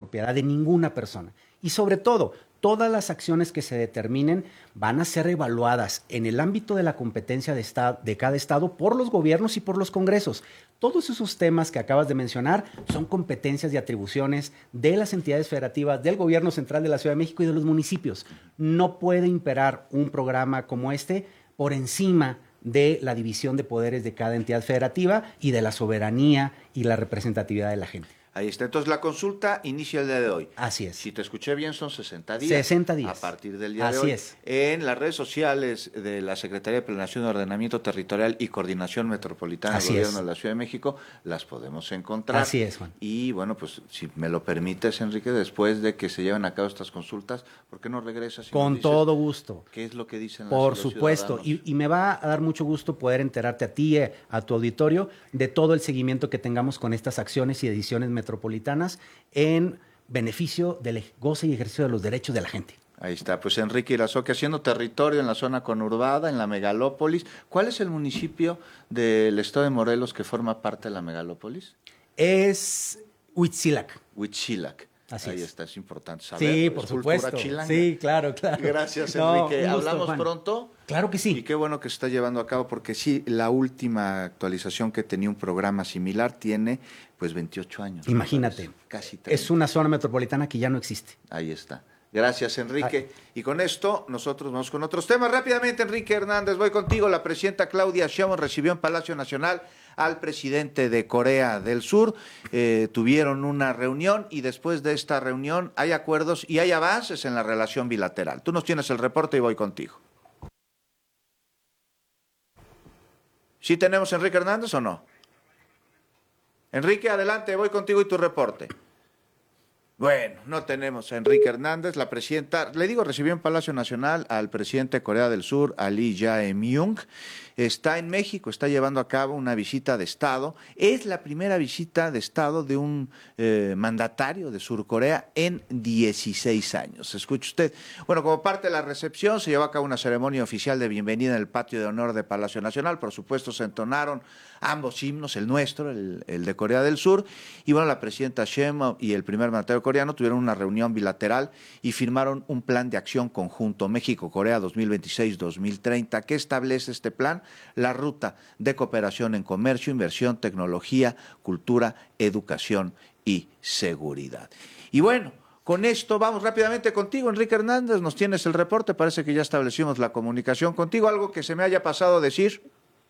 propiedad de ninguna persona. Y sobre todo, todas las acciones que se determinen van a ser evaluadas en el ámbito de la competencia de cada estado por los gobiernos y por los congresos. Todos esos temas que acabas de mencionar son competencias y atribuciones de las entidades federativas, del gobierno central de la Ciudad de México y de los municipios. No puede imperar un programa como este por encima de la división de poderes de cada entidad federativa y de la soberanía y la representatividad de la gente. Ahí está. Entonces, la consulta inicia el día de hoy. Así es. Si te escuché bien, son 60 días. 60 días. A partir del día de hoy. Así es. En las redes sociales de la Secretaría de Planeación, Ordenamiento Territorial y Coordinación Metropolitana del Gobierno de la Ciudad de México, las podemos encontrar. Así es, Juan. Y bueno, pues si me lo permites, Enrique, después de que se lleven a cabo estas consultas, ¿por qué no regresas? Con todo gusto. ¿Qué es lo que dicen Por los supuesto, y me va a dar mucho gusto poder enterarte a ti, a tu auditorio, de todo el seguimiento que tengamos con estas acciones y decisiones metropolitanas en beneficio del goce y ejercicio de los derechos de la gente. Ahí está, pues Enrique Irazoque haciendo territorio en la zona conurbada, en la megalópolis. ¿Cuál es el municipio del estado de Morelos que forma parte de la megalópolis? Es Huitzilac. Huitzilac. Así Ahí es. está, es importante saber. Sí, por supuesto. Chilanga. Sí, claro. Gracias, Enrique. No, ¿Hablamos Juan. pronto? Claro que sí. Y qué bueno que se está llevando a cabo, porque sí, la última actualización que tenía un programa similar tiene pues 28 años. Imagínate. Casi 30. Es una zona metropolitana que ya no existe. Ahí está. Gracias, Enrique. Y con esto nosotros vamos con otros temas. Rápidamente, Enrique Hernández, voy contigo. La presidenta Claudia Sheinbaum recibió en Palacio Nacional al presidente de Corea del Sur. Tuvieron una reunión y después de esta reunión hay acuerdos y hay avances en la relación bilateral. Tú nos tienes el reporte y voy contigo. ¿Sí tenemos a Enrique Hernández o no? Enrique, adelante, voy contigo y tu reporte. Bueno, no tenemos a Enrique Hernández. La presidenta, le digo, recibió en Palacio Nacional al presidente de Corea del Sur, Lee Jae-myung. Está en México, está llevando a cabo una visita de Estado. Es la primera visita de Estado de un mandatario de Surcorea en 16 años. Escuche usted. Bueno, como parte de la recepción se llevó a cabo una ceremonia oficial de bienvenida en el patio de honor de Palacio Nacional. Por supuesto, se entonaron ambos himnos, el nuestro, el de Corea del Sur. Y bueno, la presidenta Sheinbaum y el primer mandatario coreano tuvieron una reunión bilateral y firmaron un plan de acción conjunto México-Corea 2026-2030. ¿Qué establece este plan? La ruta de cooperación en comercio, inversión, tecnología, cultura, educación y seguridad. Y bueno, con esto vamos rápidamente contigo, Enrique Hernández, nos tienes el reporte, parece que ya establecimos la comunicación contigo, algo que se me haya pasado a decir.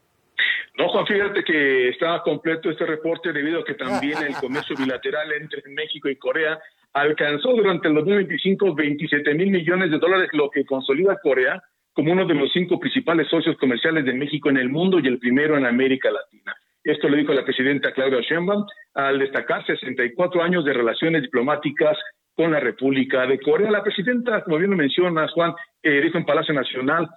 No, Juan, fíjate que está completo este reporte debido a que también el comercio bilateral entre México y Corea alcanzó durante el 2025 27,000 millones de dólares, lo que consolida a Corea como uno de los 5 principales socios comerciales de México en el mundo y el primero en América Latina. Esto lo dijo la presidenta Claudia Sheinbaum al destacar 64 años de relaciones diplomáticas con la República de Corea. La presidenta, como bien lo mencionas, Juan, dijo en Palacio Nacional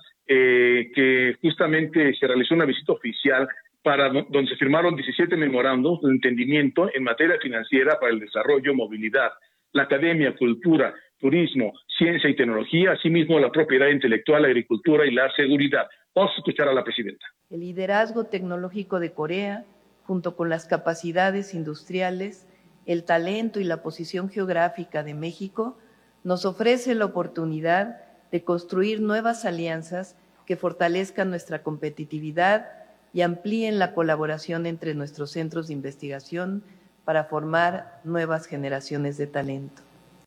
que justamente se realizó una visita oficial donde se firmaron 17 memorandos de entendimiento en materia financiera para el desarrollo, movilidad, la academia, cultura, turismo, ciencia y tecnología, asimismo la propiedad intelectual, la agricultura y la seguridad. Vamos a escuchar a la presidenta. El liderazgo tecnológico de Corea, junto con las capacidades industriales, el talento y la posición geográfica de México, nos ofrece la oportunidad de construir nuevas alianzas que fortalezcan nuestra competitividad y amplíen la colaboración entre nuestros centros de investigación para formar nuevas generaciones de talento.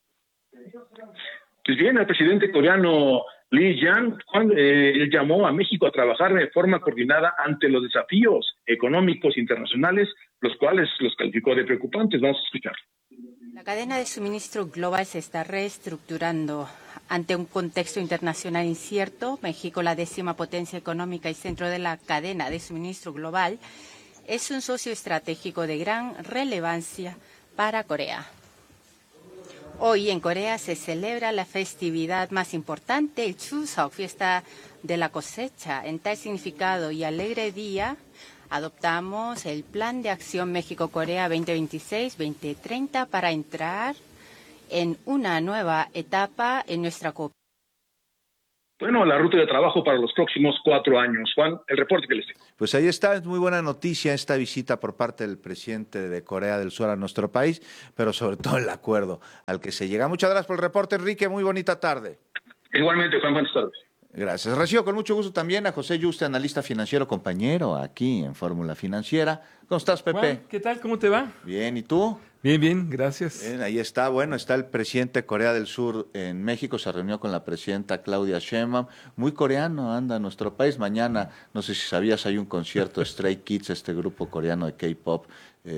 Pues bien, el presidente coreano Lee Jae-myung él llamó a México a trabajar de forma coordinada ante los desafíos económicos internacionales, los cuales los calificó de preocupantes. Vamos a escuchar. La cadena de suministro global se está reestructurando. Ante un contexto internacional incierto, México, la 10ª potencia económica y centro de la cadena de suministro global, es un socio estratégico de gran relevancia para Corea. Hoy en Corea se celebra la festividad más importante, el Chuseok, fiesta de la cosecha. En tal significado y alegre día, adoptamos el Plan de Acción México-Corea 2026-2030 para entrar en una nueva etapa en nuestra cooperación. bueno, la ruta de trabajo para los próximos 4 años. Juan, el reporte que les tengo. Pues ahí está, es muy buena noticia esta visita por parte del presidente de Corea del Sur a nuestro país, pero sobre todo el acuerdo al que se llega. Muchas gracias por el reporte, Enrique, muy bonita tarde. Igualmente, Juan, buenas tardes. Gracias. Recibo con mucho gusto también a José Yuste, analista financiero, compañero aquí en Fórmula Financiera. ¿Cómo estás, Pepe? Juan, ¿qué tal? ¿Cómo te va? Bien, ¿y tú? Bien, bien, gracias. Bien, ahí está, bueno, está el presidente de Corea del Sur en México, se reunió con la presidenta Claudia Sheinbaum, muy coreano anda nuestro país, mañana, no sé si sabías, hay un concierto Stray Kids, este grupo coreano de K-pop,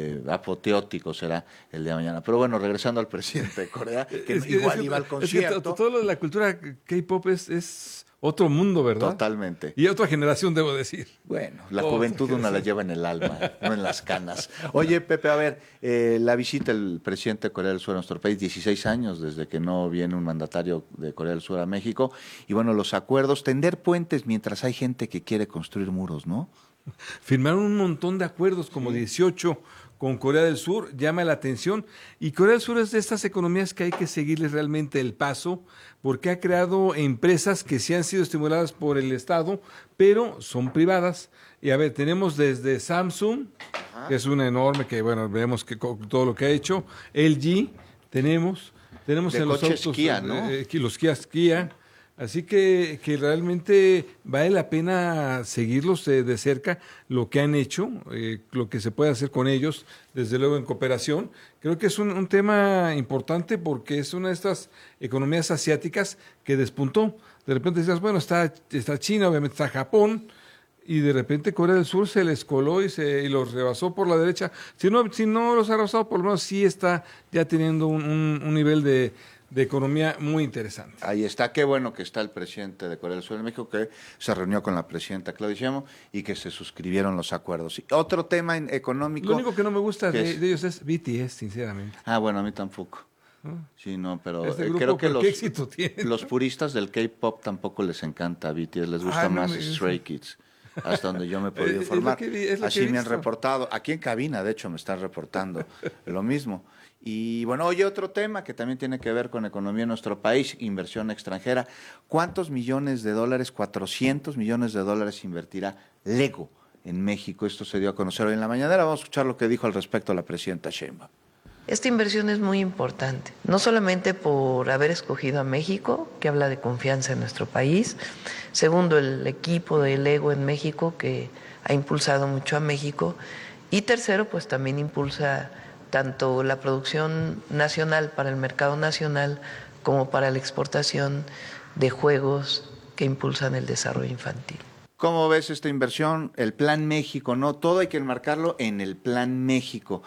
apoteótico será el de mañana, pero bueno, regresando al presidente de Corea, que igual iba al concierto. Todo lo de la cultura K-pop es otro mundo, ¿verdad? Totalmente. Y otra generación, debo decir. Bueno, la juventud una la lleva en el alma, no en las canas. Oye, Pepe, a ver, la visita del presidente de Corea del Sur a nuestro país, 16 años desde que no viene un mandatario de Corea del Sur a México, y bueno, los acuerdos, tender puentes mientras hay gente que quiere construir muros, ¿no? Firmaron un montón de acuerdos, como 18 con Corea del Sur, llama la atención. Y Corea del Sur es de estas economías que hay que seguirles realmente el paso, porque ha creado empresas que sí han sido estimuladas por el Estado, pero son privadas. Y a ver, tenemos desde Samsung, que es una enorme, que bueno, vemos que todo lo que ha hecho, LG, tenemos De en los coches autos Kia, ¿no? los Kia. Así que realmente vale la pena seguirlos de cerca, lo que han hecho, lo que se puede hacer con ellos, desde luego en cooperación. Creo que es un tema importante porque es una de estas economías asiáticas que despuntó. De repente decías, bueno, está China, obviamente está Japón, y de repente Corea del Sur se les coló y los rebasó por la derecha. Si no los ha rebasado, por lo menos sí está ya teniendo un nivel de economía muy interesante. Ahí está, qué bueno que está el presidente de Corea del Sur en México, que se reunió con la presidenta Claudia Sheinbaum y que se suscribieron los acuerdos. Y otro tema económico... Lo único que no me gusta de ellos es BTS, sinceramente. Ah, bueno, a mí tampoco. Sí, no, pero grupo, creo que ¿qué éxito tiene? los puristas del K-pop tampoco les encanta BTS, les gusta más Stray Kids. Hasta donde yo me he podido informar. Así me han reportado. Aquí en cabina, de hecho, me están reportando lo mismo. Y bueno, oye, otro tema que también tiene que ver con economía en nuestro país, inversión extranjera. ¿Cuántos millones de dólares, 400 millones de dólares invertirá Lego en México? Esto se dio a conocer hoy en la mañanera. Vamos a escuchar lo que dijo al respecto la presidenta Sheinbaum. Esta inversión es muy importante, no solamente por haber escogido a México, que habla de confianza en nuestro país. Segundo, el equipo de Lego en México, que ha impulsado mucho a México. Y tercero, pues también impulsa tanto la producción nacional para el mercado nacional como para la exportación de juegos que impulsan el desarrollo infantil. ¿Cómo ves esta inversión? El Plan México, ¿no? Todo hay que enmarcarlo en el Plan México.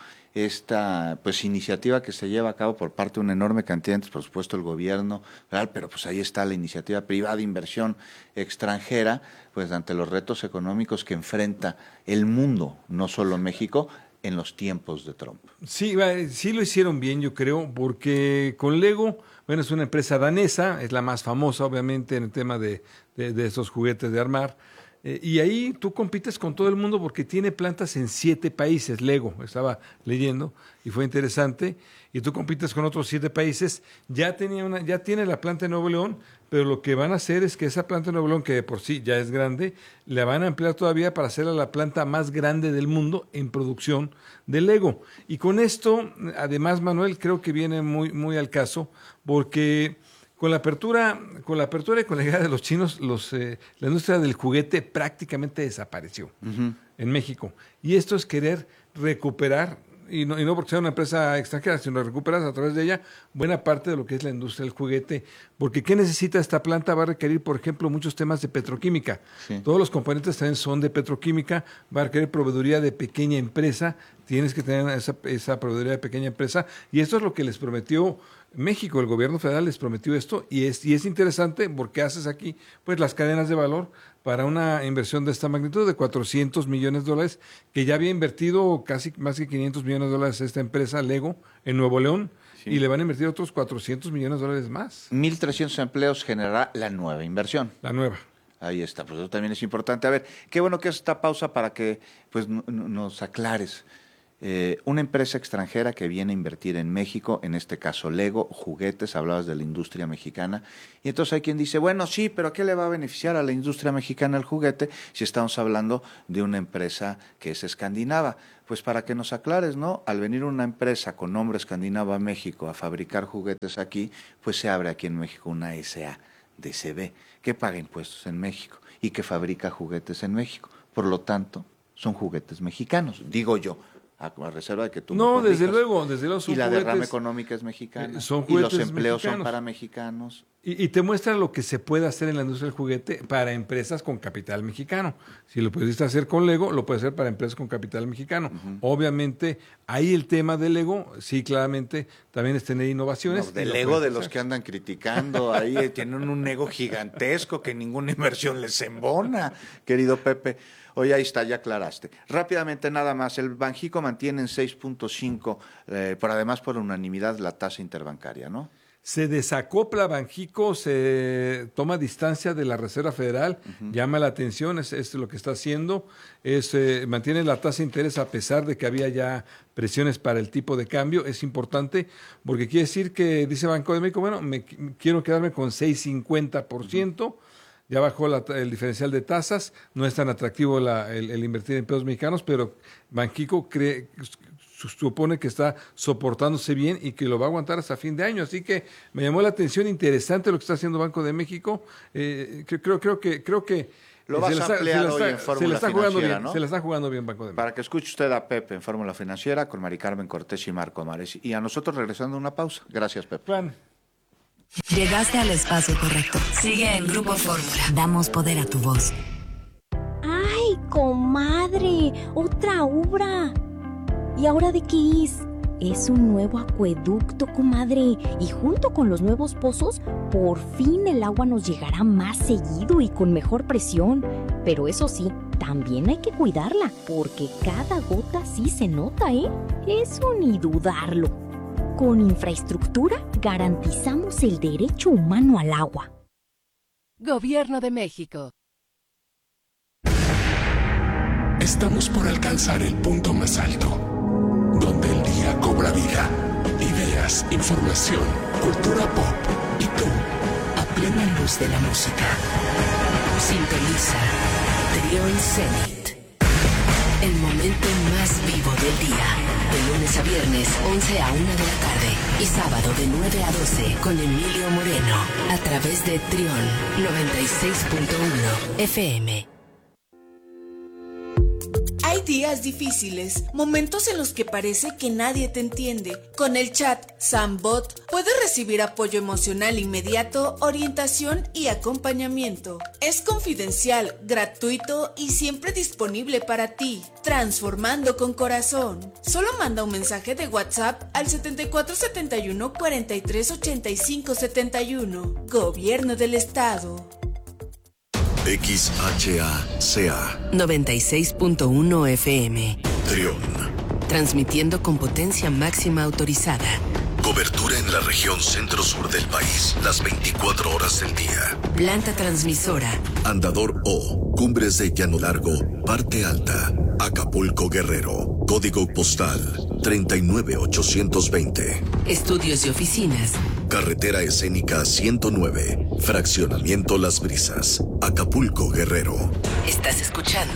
Esta pues iniciativa que se lleva a cabo por parte de una enorme cantidad de entes, por supuesto el gobierno, ¿verdad? Pero pues ahí está la iniciativa privada de inversión extranjera, pues ante los retos económicos que enfrenta el mundo, no solo México, en los tiempos de Trump. Sí, sí lo hicieron bien, yo creo, porque con Lego, bueno, es una empresa danesa, es la más famosa, obviamente, en el tema de estos juguetes de armar. Y ahí tú compites con todo el mundo porque tiene plantas en 7 países, Lego, estaba leyendo, y fue interesante. Y tú compites con otros 7 países, ya tiene la planta de Nuevo León, pero lo que van a hacer es que esa planta de Nuevo León, que de por sí ya es grande, la van a ampliar todavía para hacerla la planta más grande del mundo en producción de Lego. Y con esto, además, Manuel, creo que viene muy, muy al caso, porque con la apertura y con la llegada de los chinos, la industria del juguete prácticamente desapareció en México. Y esto es querer recuperar, y no porque sea una empresa extranjera, sino recuperar a través de ella buena parte de lo que es la industria del juguete. Porque ¿qué necesita esta planta? Va a requerir, por ejemplo, muchos temas de petroquímica. Sí. Todos los componentes también son de petroquímica, va a requerir proveeduría de pequeña empresa, tienes que tener esa proveeduría de pequeña empresa, y esto es lo que les prometió México, el gobierno federal les prometió esto, y es interesante porque haces aquí pues las cadenas de valor para una inversión de esta magnitud de 400 millones de dólares, que ya había invertido casi más que 500 millones de dólares esta empresa Lego en Nuevo León, sí, y le van a invertir otros 400 millones de dólares más. 1,300 empleos generará la nueva inversión. La nueva. Ahí está, pues eso también es importante. A ver, qué bueno que es esta pausa para que pues nos aclares. una empresa extranjera que viene a invertir en México, en este caso Lego, juguetes, hablabas de la industria mexicana, y entonces hay quien dice, bueno, sí, pero ¿a qué le va a beneficiar a la industria mexicana el juguete si estamos hablando de una empresa que es escandinava? Pues para que nos aclares, ¿no? Al venir una empresa con nombre escandinavo a México a fabricar juguetes aquí, pues se abre aquí en México una SADCB, que paga impuestos en México y que fabrica juguetes en México. Por lo tanto, son juguetes mexicanos, digo yo, a reserva de que tú No, me desde corrijas. luego son y la juguetes, derrama económica es mexicana, son y los juguetes empleos mexicanos. son para mexicanos. Y te muestra lo que se puede hacer en la industria del juguete para empresas con capital mexicano. Si lo pudiste hacer con Lego, lo puedes hacer para empresas con capital mexicano. Obviamente, ahí el tema de Lego, sí, claramente, también es tener innovaciones. No, del ego de los que andan criticando, ahí tienen un ego gigantesco que ninguna inversión les embona, querido Pepe. Oye, ahí está, ya aclaraste. Rápidamente nada más, el Banjico mantiene en 6.5, además por unanimidad, la tasa interbancaria, ¿no? Se desacopla Banjico, se toma distancia de la Reserva Federal, llama la atención, es lo que está haciendo, mantiene la tasa de interés a pesar de que había ya presiones para el tipo de cambio, es importante porque quiere decir que, dice Banco de México, bueno, quiero quedarme con 6.50%, ya bajó el diferencial de tasas, no es tan atractivo el invertir en pesos mexicanos, pero Banjico supone que está soportándose bien y que lo va a aguantar hasta fin de año. Así que me llamó la atención, interesante lo que está haciendo Banco de México. Creo que lo vas a ampliar hoy en Fórmula Financiera, ¿no? Se la está jugando bien Banco de México. Para que escuche usted a Pepe en Fórmula Financiera con Mari Carmen Cortés y Marco Mares. Y a nosotros regresando a una pausa. Gracias, Pepe. Plan. Llegaste al espacio correcto. Sigue en Grupo Fórmula. Damos poder a tu voz. ¡Ay, comadre! ¡Otra obra! ¿Y ahora de qué es? Es un nuevo acueducto, comadre. Y junto con los nuevos pozos, por fin el agua nos llegará más seguido y con mejor presión. Pero eso sí, también hay que cuidarla, porque cada gota sí se nota, ¿eh? Eso ni dudarlo. Con infraestructura garantizamos el derecho humano al agua. Gobierno de México. Estamos por alcanzar el punto más alto, donde el día cobra vida. Ideas, información, cultura pop y tú, a plena luz de la música. Sintoniza Trión Zenit. El momento más vivo del día. De lunes a viernes, 11 a 1 de la tarde. Y sábado de 9 a 12 con Emilio Moreno. A través de Trión 96.1 FM. Hay días difíciles, momentos en los que parece que nadie te entiende. Con el chat Sambot puedes recibir apoyo emocional inmediato, orientación y acompañamiento. Es confidencial, gratuito y siempre disponible para ti. Transformando con corazón. Solo manda un mensaje de WhatsApp al 7471 43 85 71. Gobierno del Estado. XHACA 96.1 FM. Trión. Transmitiendo con potencia máxima autorizada. Cobertura en la región centro-sur del país, las 24 horas del día. Planta transmisora. Andador O, Cumbres de Llano Largo, Parte Alta, Acapulco, Guerrero. Código postal 39820. Estudios y oficinas. Carretera Escénica 109, Fraccionamiento Las Brisas, Acapulco, Guerrero. ¿Estás escuchando?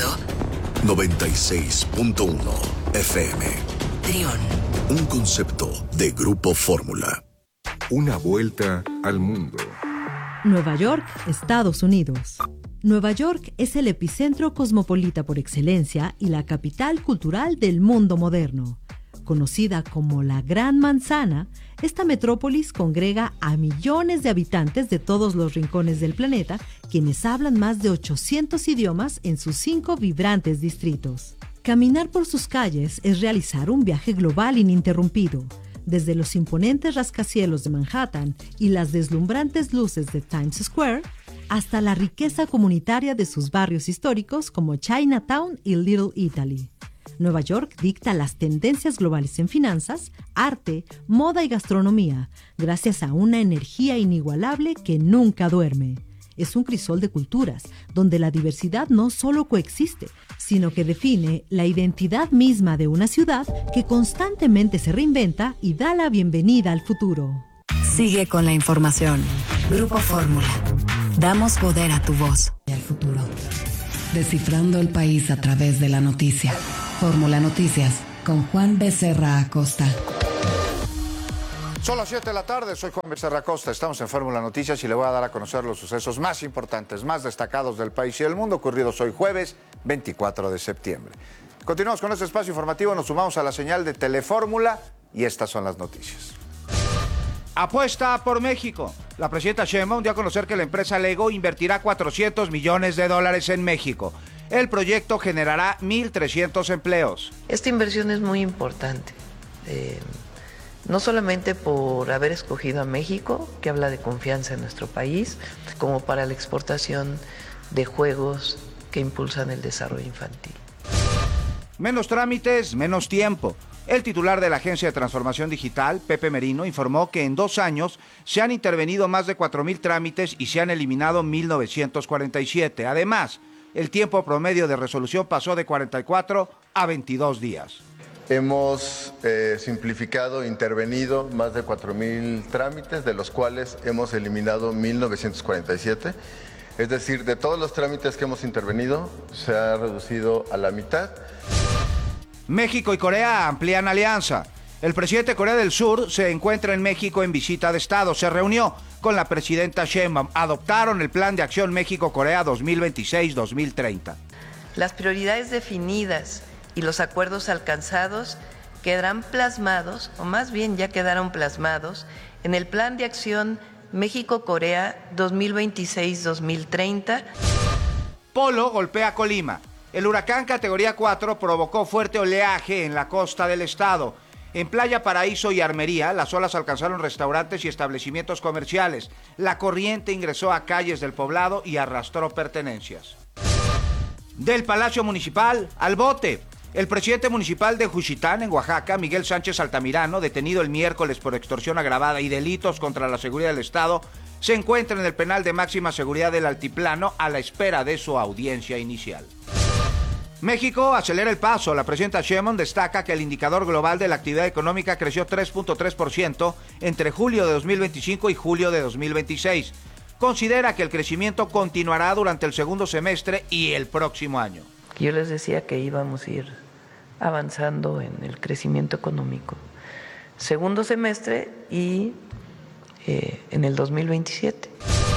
96.1 FM. Trión. Un concepto de Grupo Fórmula. Una vuelta al mundo. Nueva York, Estados Unidos. Nueva York es el epicentro cosmopolita por excelencia y la capital cultural del mundo moderno. Conocida como la Gran Manzana, esta metrópolis congrega a millones de habitantes de todos los rincones del planeta, quienes hablan más de 800 idiomas en sus 5 vibrantes distritos. Caminar por sus calles es realizar un viaje global ininterrumpido, desde los imponentes rascacielos de Manhattan y las deslumbrantes luces de Times Square, hasta la riqueza comunitaria de sus barrios históricos como Chinatown y Little Italy. Nueva York dicta las tendencias globales en finanzas, arte, moda y gastronomía, gracias a una energía inigualable que nunca duerme. es un crisol de culturas, donde la diversidad no solo coexiste, sino que define la identidad misma de una ciudad que constantemente se reinventa y da la bienvenida al futuro. Sigue con la información. Grupo Fórmula. Damos poder a tu voz y al futuro. Descifrando el país a través de la noticia. Fórmula Noticias, con Juan Becerra Acosta. Son las 7 de la tarde, soy Juan Becerra Acosta, estamos en Fórmula Noticias y le voy a dar a conocer los sucesos más importantes, más destacados del país y del mundo, ocurridos hoy jueves 24 de septiembre. Continuamos con este espacio informativo, nos sumamos a la señal de Telefórmula y estas son las noticias. Apuesta por México. La presidenta Sheinbaum dio a conocer que la empresa Lego invertirá $400 millones en México. El proyecto generará 1,300 empleos. Esta inversión es muy importante. No solamente por haber escogido a México, que habla de confianza en nuestro país, como para la exportación de juegos que impulsan el desarrollo infantil. Menos trámites, menos tiempo. El titular de la Agencia de Transformación Digital, Pepe Merino, informó que en 2 años se han intervenido más de 4,000 trámites y se han eliminado 1,947. Además, el tiempo promedio de resolución pasó de 44 a 22 días. Hemos simplificado e intervenido más de 4,000 trámites, de los cuales hemos eliminado 1,947. Es decir, de todos los trámites que hemos intervenido, se ha reducido a la mitad. México y Corea amplían alianza. El presidente de Corea del Sur se encuentra en México en visita de Estado. Se reunió con la presidenta Sheinbaum. Adoptaron el Plan de Acción México-Corea 2026-2030. Las prioridades definidas y los acuerdos alcanzados quedarán plasmados, o más bien ya quedaron plasmados, en el Plan de Acción México-Corea 2026-2030. Polo golpea Colima. El huracán categoría 4 provocó fuerte oleaje en la costa del estado. En Playa Paraíso y Armería, las olas alcanzaron restaurantes y establecimientos comerciales. La corriente ingresó a calles del poblado y arrastró pertenencias. Del Palacio Municipal al bote. El presidente municipal de Juchitán, en Oaxaca, Miguel Sánchez Altamirano, detenido el miércoles por extorsión agravada y delitos contra la seguridad del Estado, se encuentra en el penal de máxima seguridad del Altiplano a la espera de su audiencia inicial. México acelera el paso. La presidenta Sheinbaum destaca que el indicador global de la actividad económica creció 3.3% entre julio de 2025 y julio de 2026. Considera que el crecimiento continuará durante el segundo semestre y el próximo año. Yo les decía que íbamos a ir avanzando en el crecimiento económico. Segundo semestre y en el 2027.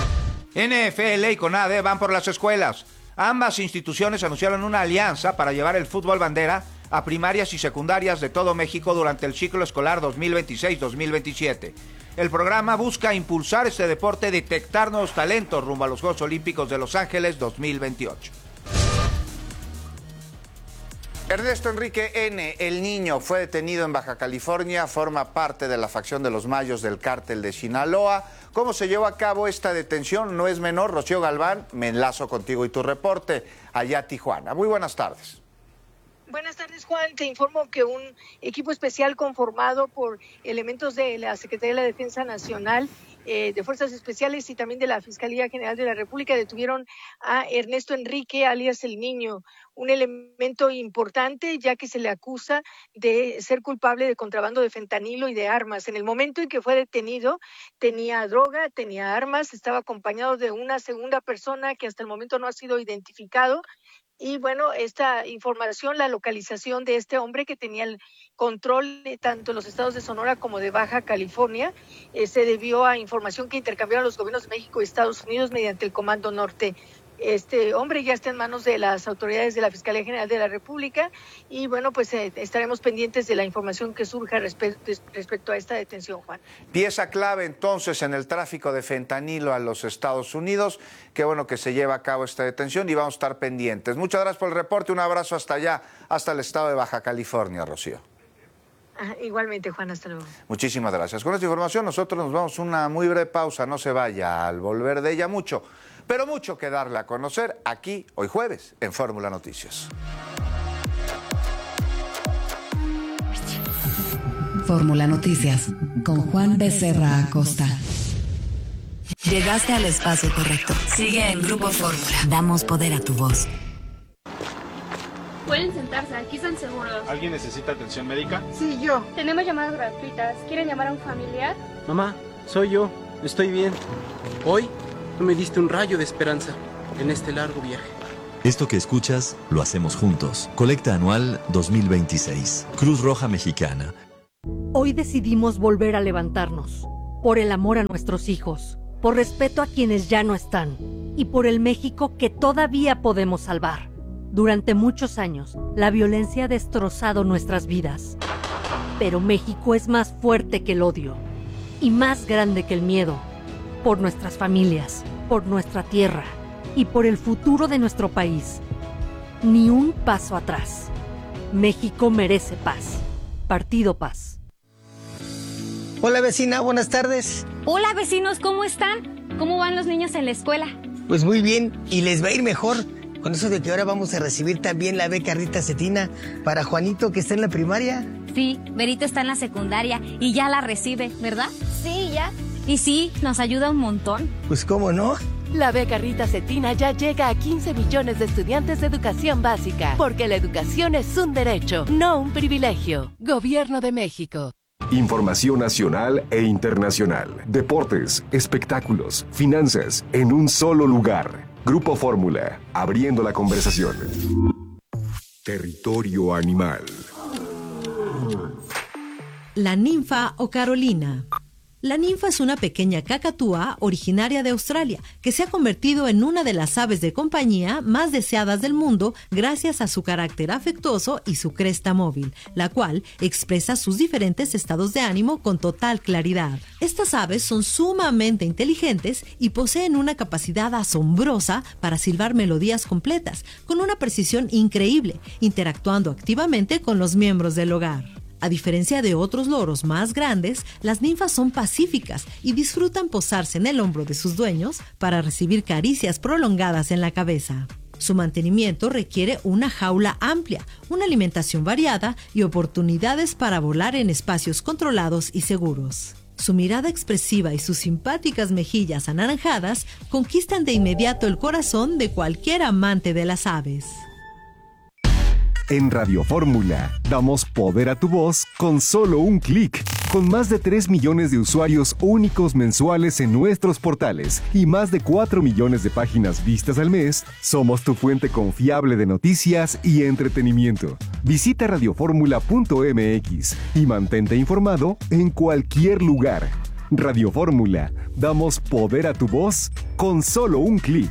NFL y CONADE van por las escuelas. Ambas instituciones anunciaron una alianza para llevar el fútbol bandera a primarias y secundarias de todo México durante el ciclo escolar 2026-2027. El programa busca impulsar este deporte y detectar nuevos talentos rumbo a los Juegos Olímpicos de Los Ángeles 2028. Ernesto Enrique N., el niño, fue detenido en Baja California, forma parte de la facción de los Mayos del cártel de Sinaloa. ¿Cómo se llevó a cabo esta detención? No es menor. Rocío Galván, me enlazo contigo y tu reporte allá a Tijuana. Muy buenas tardes. Buenas tardes, Juan. Te informo que un equipo especial conformado por elementos de la Secretaría de la Defensa Nacional, de Fuerzas Especiales y también de la Fiscalía General de la República detuvieron a Ernesto Enrique, alias El Niño, un elemento importante ya que se le acusa de ser culpable de contrabando de fentanilo y de armas. En el momento en que fue detenido tenía droga, tenía armas, estaba acompañado de una segunda persona que hasta el momento no ha sido identificado. Y bueno, esta información, la localización de este hombre que tenía el control tanto en los estados de Sonora como de Baja California, se debió a información que intercambiaron los gobiernos de México y Estados Unidos mediante el Comando Norte. Este hombre ya está en manos de las autoridades de la Fiscalía General de la República y bueno, pues estaremos pendientes de la información que surja respecto a esta detención, Juan. Pieza clave entonces en el tráfico de fentanilo a los Estados Unidos. Qué bueno que se lleva a cabo esta detención y vamos a estar pendientes. Muchas gracias por el reporte, un abrazo hasta allá, hasta el estado de Baja California, Rocío. Igualmente, Juan, hasta luego. Muchísimas gracias. Con esta información nosotros nos vamos a una muy breve pausa, no se vaya, al volver de ella mucho, pero mucho que darle a conocer aquí hoy jueves en Fórmula Noticias. Fórmula Noticias con Juan Becerra Acosta. Llegaste al espacio correcto. Sigue en Grupo Fórmula. Damos poder a tu voz. Pueden sentarse, aquí están seguros. ¿Alguien necesita atención médica? Sí, yo. Tenemos llamadas gratuitas. ¿Quieren llamar a un familiar? Mamá, soy yo. Estoy bien. Hoy tú me diste un rayo de esperanza en este largo viaje. Esto que escuchas, lo hacemos juntos. Colecta anual 2026. Cruz Roja Mexicana. Hoy decidimos volver a levantarnos. Por el amor a nuestros hijos. Por respeto a quienes ya no están. Y por el México que todavía podemos salvar. Durante muchos años, la violencia ha destrozado nuestras vidas. Pero México es más fuerte que el odio. Y más grande que el miedo. Por nuestras familias. Por nuestra tierra. Y por el futuro de nuestro país. Ni un paso atrás. México merece paz. Partido Paz. Hola vecina, buenas tardes. Hola vecinos, ¿cómo están? ¿Cómo van los niños en la escuela? Pues muy bien, y les va a ir mejor. Con eso de que ahora vamos a recibir también la beca Rita Cetina para Juanito, que está en la primaria. Sí, Berito está en la secundaria y ya la recibe, ¿verdad? Sí, ya. Y sí, nos ayuda un montón. Pues cómo no. La beca Rita Cetina ya llega a 15 millones de estudiantes de educación básica, porque la educación es un derecho, no un privilegio. Gobierno de México. Información nacional e internacional. Deportes, espectáculos, finanzas, en un solo lugar. Grupo Fórmula, abriendo la conversación. Territorio animal. La ninfa o Carolina. La ninfa es una pequeña cacatúa originaria de Australia que se ha convertido en una de las aves de compañía más deseadas del mundo gracias a su carácter afectuoso y su cresta móvil, la cual expresa sus diferentes estados de ánimo con total claridad. Estas aves son sumamente inteligentes y poseen una capacidad asombrosa para silbar melodías completas, con una precisión increíble, interactuando activamente con los miembros del hogar. A diferencia de otros loros más grandes, las ninfas son pacíficas y disfrutan posarse en el hombro de sus dueños para recibir caricias prolongadas en la cabeza. Su mantenimiento requiere una jaula amplia, una alimentación variada y oportunidades para volar en espacios controlados y seguros. Su mirada expresiva y sus simpáticas mejillas anaranjadas conquistan de inmediato el corazón de cualquier amante de las aves. En Radio Fórmula, damos poder a tu voz con solo un clic. Con más de 3 millones de usuarios únicos mensuales en nuestros portales y más de 4 millones de páginas vistas al mes, somos tu fuente confiable de noticias y entretenimiento. Visita radioformula.mx y mantente informado en cualquier lugar. Radio Fórmula, damos poder a tu voz con solo un clic.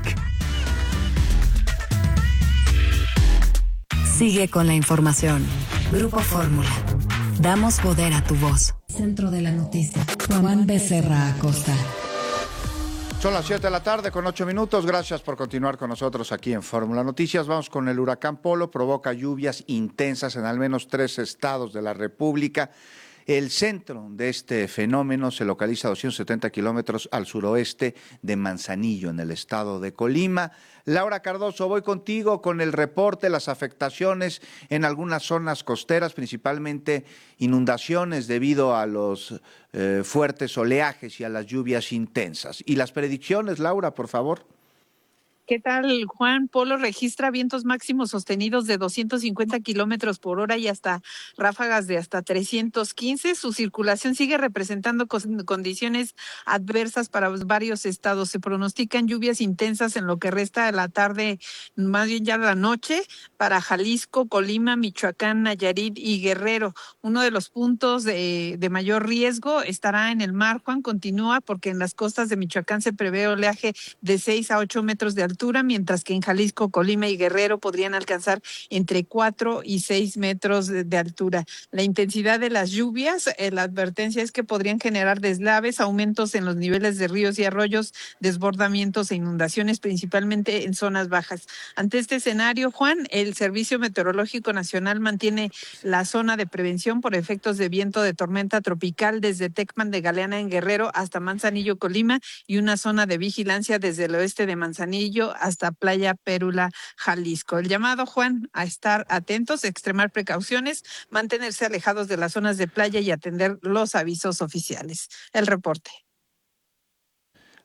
Sigue con la información. Grupo Fórmula. Damos poder a tu voz. Centro de la noticia. Juan Becerra Acosta. Son las 7 de la tarde con 8 minutos. Gracias por continuar con nosotros aquí en Fórmula Noticias. Vamos con el huracán Polo. Provoca lluvias intensas en al menos 3 estados de la República. El centro de este fenómeno se localiza a 270 kilómetros al suroeste de Manzanillo, en el estado de Colima. Laura Cardoso, voy contigo con el reporte, las afectaciones en algunas zonas costeras, principalmente inundaciones debido a los fuertes oleajes y a las lluvias intensas. Y las predicciones, Laura, por favor. ¿Qué tal, Juan? Polo registra vientos máximos sostenidos de 250 kilómetros por hora y hasta ráfagas de hasta 315. Su circulación sigue representando condiciones adversas para varios estados. Se pronostican lluvias intensas en lo que resta de la tarde, más bien ya la noche, para Jalisco, Colima, Michoacán, Nayarit y Guerrero. Uno de los puntos de mayor riesgo estará en el mar, Juan. Continúa porque en las costas de Michoacán se prevé oleaje de 6 a 8 metros de altura, mientras que en Jalisco, Colima y Guerrero podrían alcanzar entre 4 y 6 metros de altura. La intensidad de las lluvias, la advertencia es que podrían generar deslaves, aumentos en los niveles de ríos y arroyos, desbordamientos e inundaciones, principalmente en zonas bajas. Ante este escenario, Juan, el Servicio Meteorológico Nacional mantiene la zona de prevención por efectos de viento de tormenta tropical desde Tecpan de Galeana en Guerrero hasta Manzanillo, Colima, y una zona de vigilancia desde el oeste de Manzanillo hasta Playa Pérula, Jalisco. El llamado, Juan, a estar atentos, extremar precauciones, mantenerse alejados de las zonas de playa y atender los avisos oficiales. El reporte.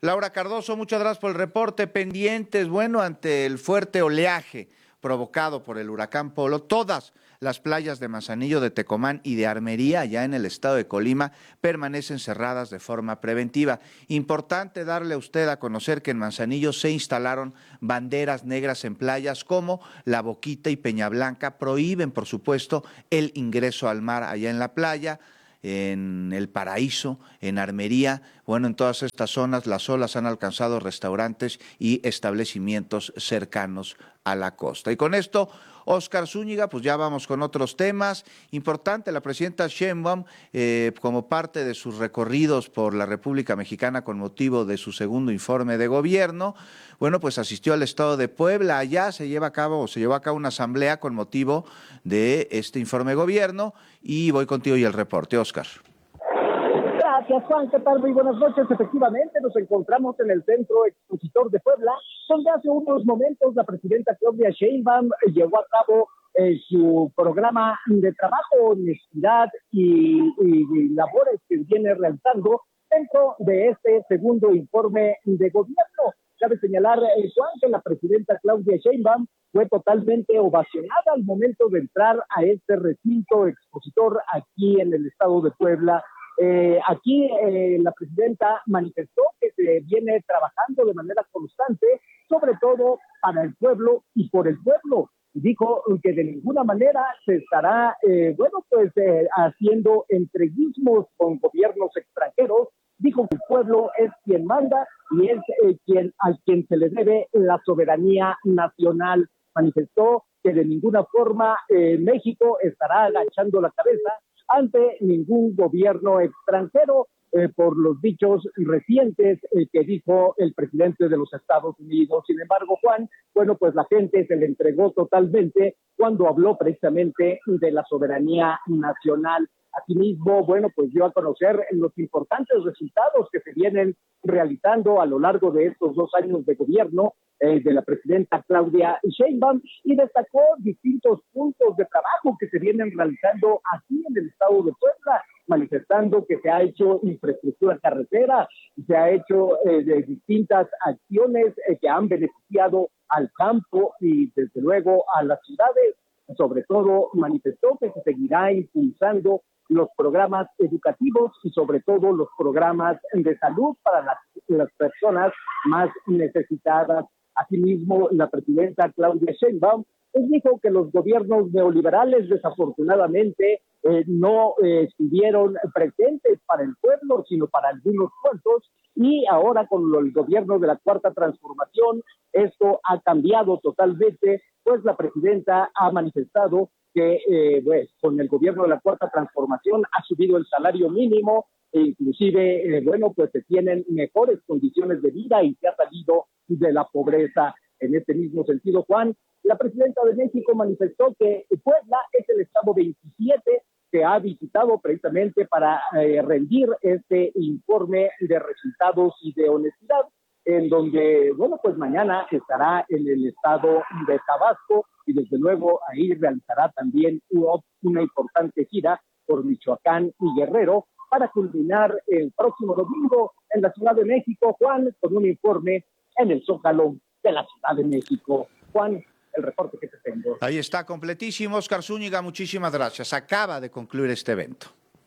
Laura Cardoso, muchas gracias por el reporte. Pendientes, bueno, ante el fuerte oleaje provocado por el huracán Polo, todas las playas de Manzanillo, de Tecomán y de Armería, allá en el estado de Colima, permanecen cerradas de forma preventiva. Importante darle a usted a conocer que en Manzanillo se instalaron banderas negras en playas como La Boquita y Peña Blanca. Prohíben, por supuesto, el ingreso al mar allá en la playa. En El Paraíso, en Armería, bueno, en todas estas zonas las olas han alcanzado restaurantes y establecimientos cercanos a la costa. Y con esto, Óscar Zúñiga, pues ya vamos con otros temas. Importante, la presidenta Sheinbaum, como parte de sus recorridos por la República Mexicana con motivo de su segundo informe de gobierno, bueno, pues asistió al estado de Puebla. Allá se llevó a cabo una asamblea con motivo de este informe de gobierno y voy contigo y el reporte, Óscar. Gracias, Juan. ¿Qué tal? Muy buenas noches. Efectivamente, nos encontramos en el Centro Expositor de Puebla, donde hace unos momentos la presidenta Claudia Sheinbaum llevó a cabo su programa de trabajo, honestidad y labores que viene realizando dentro de este segundo informe de gobierno. Cabe señalar, Juan, que la presidenta Claudia Sheinbaum fue totalmente ovacionada al momento de entrar a este recinto expositor aquí en el estado de Puebla. Aquí la presidenta manifestó que se viene trabajando de manera constante, sobre todo para el pueblo y por el pueblo. Dijo que de ninguna manera se estará, haciendo entreguismos con gobiernos extranjeros. Dijo que el pueblo es quien manda y es a quien se le debe la soberanía nacional. Manifestó que de ninguna forma México estará agachando la cabeza ante ningún gobierno extranjero por los dichos recientes que dijo el presidente de los Estados Unidos. Sin embargo, Juan, bueno, pues la gente se le entregó totalmente cuando habló precisamente de la soberanía nacional. Asimismo, bueno, pues dio a conocer los importantes resultados que se vienen realizando a lo largo de estos 2 años de gobierno de la presidenta Claudia Sheinbaum y destacó distintos puntos de trabajo que se vienen realizando aquí en el estado de Puebla, manifestando que se ha hecho infraestructura carretera, se ha hecho de distintas acciones que han beneficiado al campo y desde luego a las ciudades. Sobre todo manifestó que se seguirá impulsando los programas educativos y sobre todo los programas de salud para las personas más necesitadas. Asimismo, la presidenta Claudia Sheinbaum dijo que los gobiernos neoliberales desafortunadamente no estuvieron presentes para el pueblo, sino para algunos cuantos, y ahora con el gobierno de la Cuarta Transformación esto ha cambiado totalmente, pues la presidenta ha manifestado que con el gobierno de la Cuarta Transformación ha subido el salario mínimo e inclusive, pues se tienen mejores condiciones de vida y se ha salido de la pobreza. En este mismo sentido, Juan, la presidenta de México manifestó que Puebla es el estado 27 que ha visitado precisamente para rendir este informe de resultados y de honestidad, en donde, pues mañana estará en el estado de Tabasco y desde luego ahí realizará también una importante gira por Michoacán y Guerrero para culminar el próximo domingo en la Ciudad de México, Juan, con un informe en el Zócalo de la Ciudad de México. Juan, el reporte que te tengo. Ahí está, completísimo. Óscar Zúñiga, muchísimas gracias. Acaba de concluir este evento.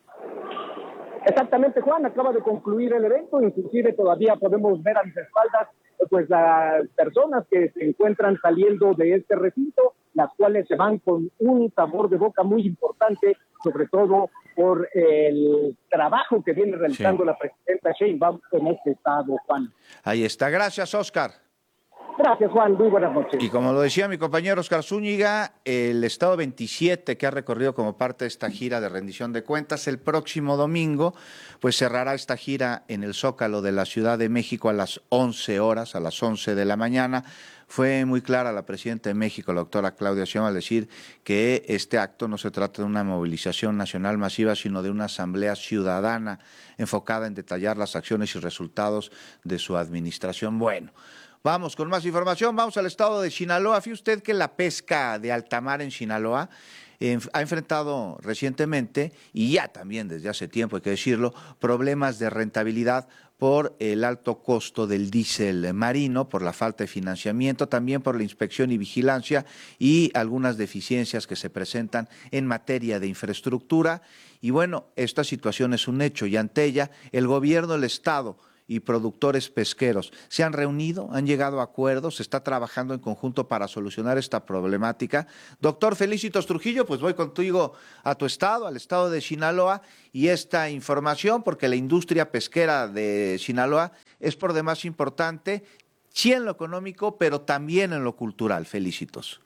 Exactamente, Juan, acaba de concluir el evento, inclusive todavía podemos ver a mis espaldas pues las personas que se encuentran saliendo de este recinto, las cuales se van con un sabor de boca muy importante, sobre todo por el trabajo que viene realizando la presidenta Sheinbaum en este estado, Juan. Ahí está, gracias, Óscar. Gracias, Juan, muy buenas noches. Y como lo decía mi compañero Óscar Zúñiga, el estado 27 que ha recorrido como parte de esta gira de rendición de cuentas, el próximo domingo, pues cerrará esta gira en el Zócalo de la Ciudad de México a las 11 horas, a las 11 de la mañana. Fue muy clara la presidenta de México, la doctora Claudia Sheinbaum, al decir que este acto no se trata de una movilización nacional masiva, sino de una asamblea ciudadana enfocada en detallar las acciones y resultados de su administración. Bueno, vamos con más información, vamos al estado de Sinaloa. Fíjese usted que la pesca de alta mar en Sinaloa ha enfrentado recientemente, y ya también desde hace tiempo, hay que decirlo, problemas de rentabilidad por el alto costo del diésel marino, por la falta de financiamiento, también por la inspección y vigilancia y algunas deficiencias que se presentan en materia de infraestructura. Y bueno, esta situación es un hecho y ante ella el gobierno del Estado y productores pesqueros se han reunido, han llegado a acuerdos, se está trabajando en conjunto para solucionar esta problemática. Doctor Felicitos Trujillo, pues voy contigo a tu estado, al estado de Sinaloa, y esta información, porque la industria pesquera de Sinaloa es por demás importante, sí en lo económico, pero también en lo cultural. Felicitos.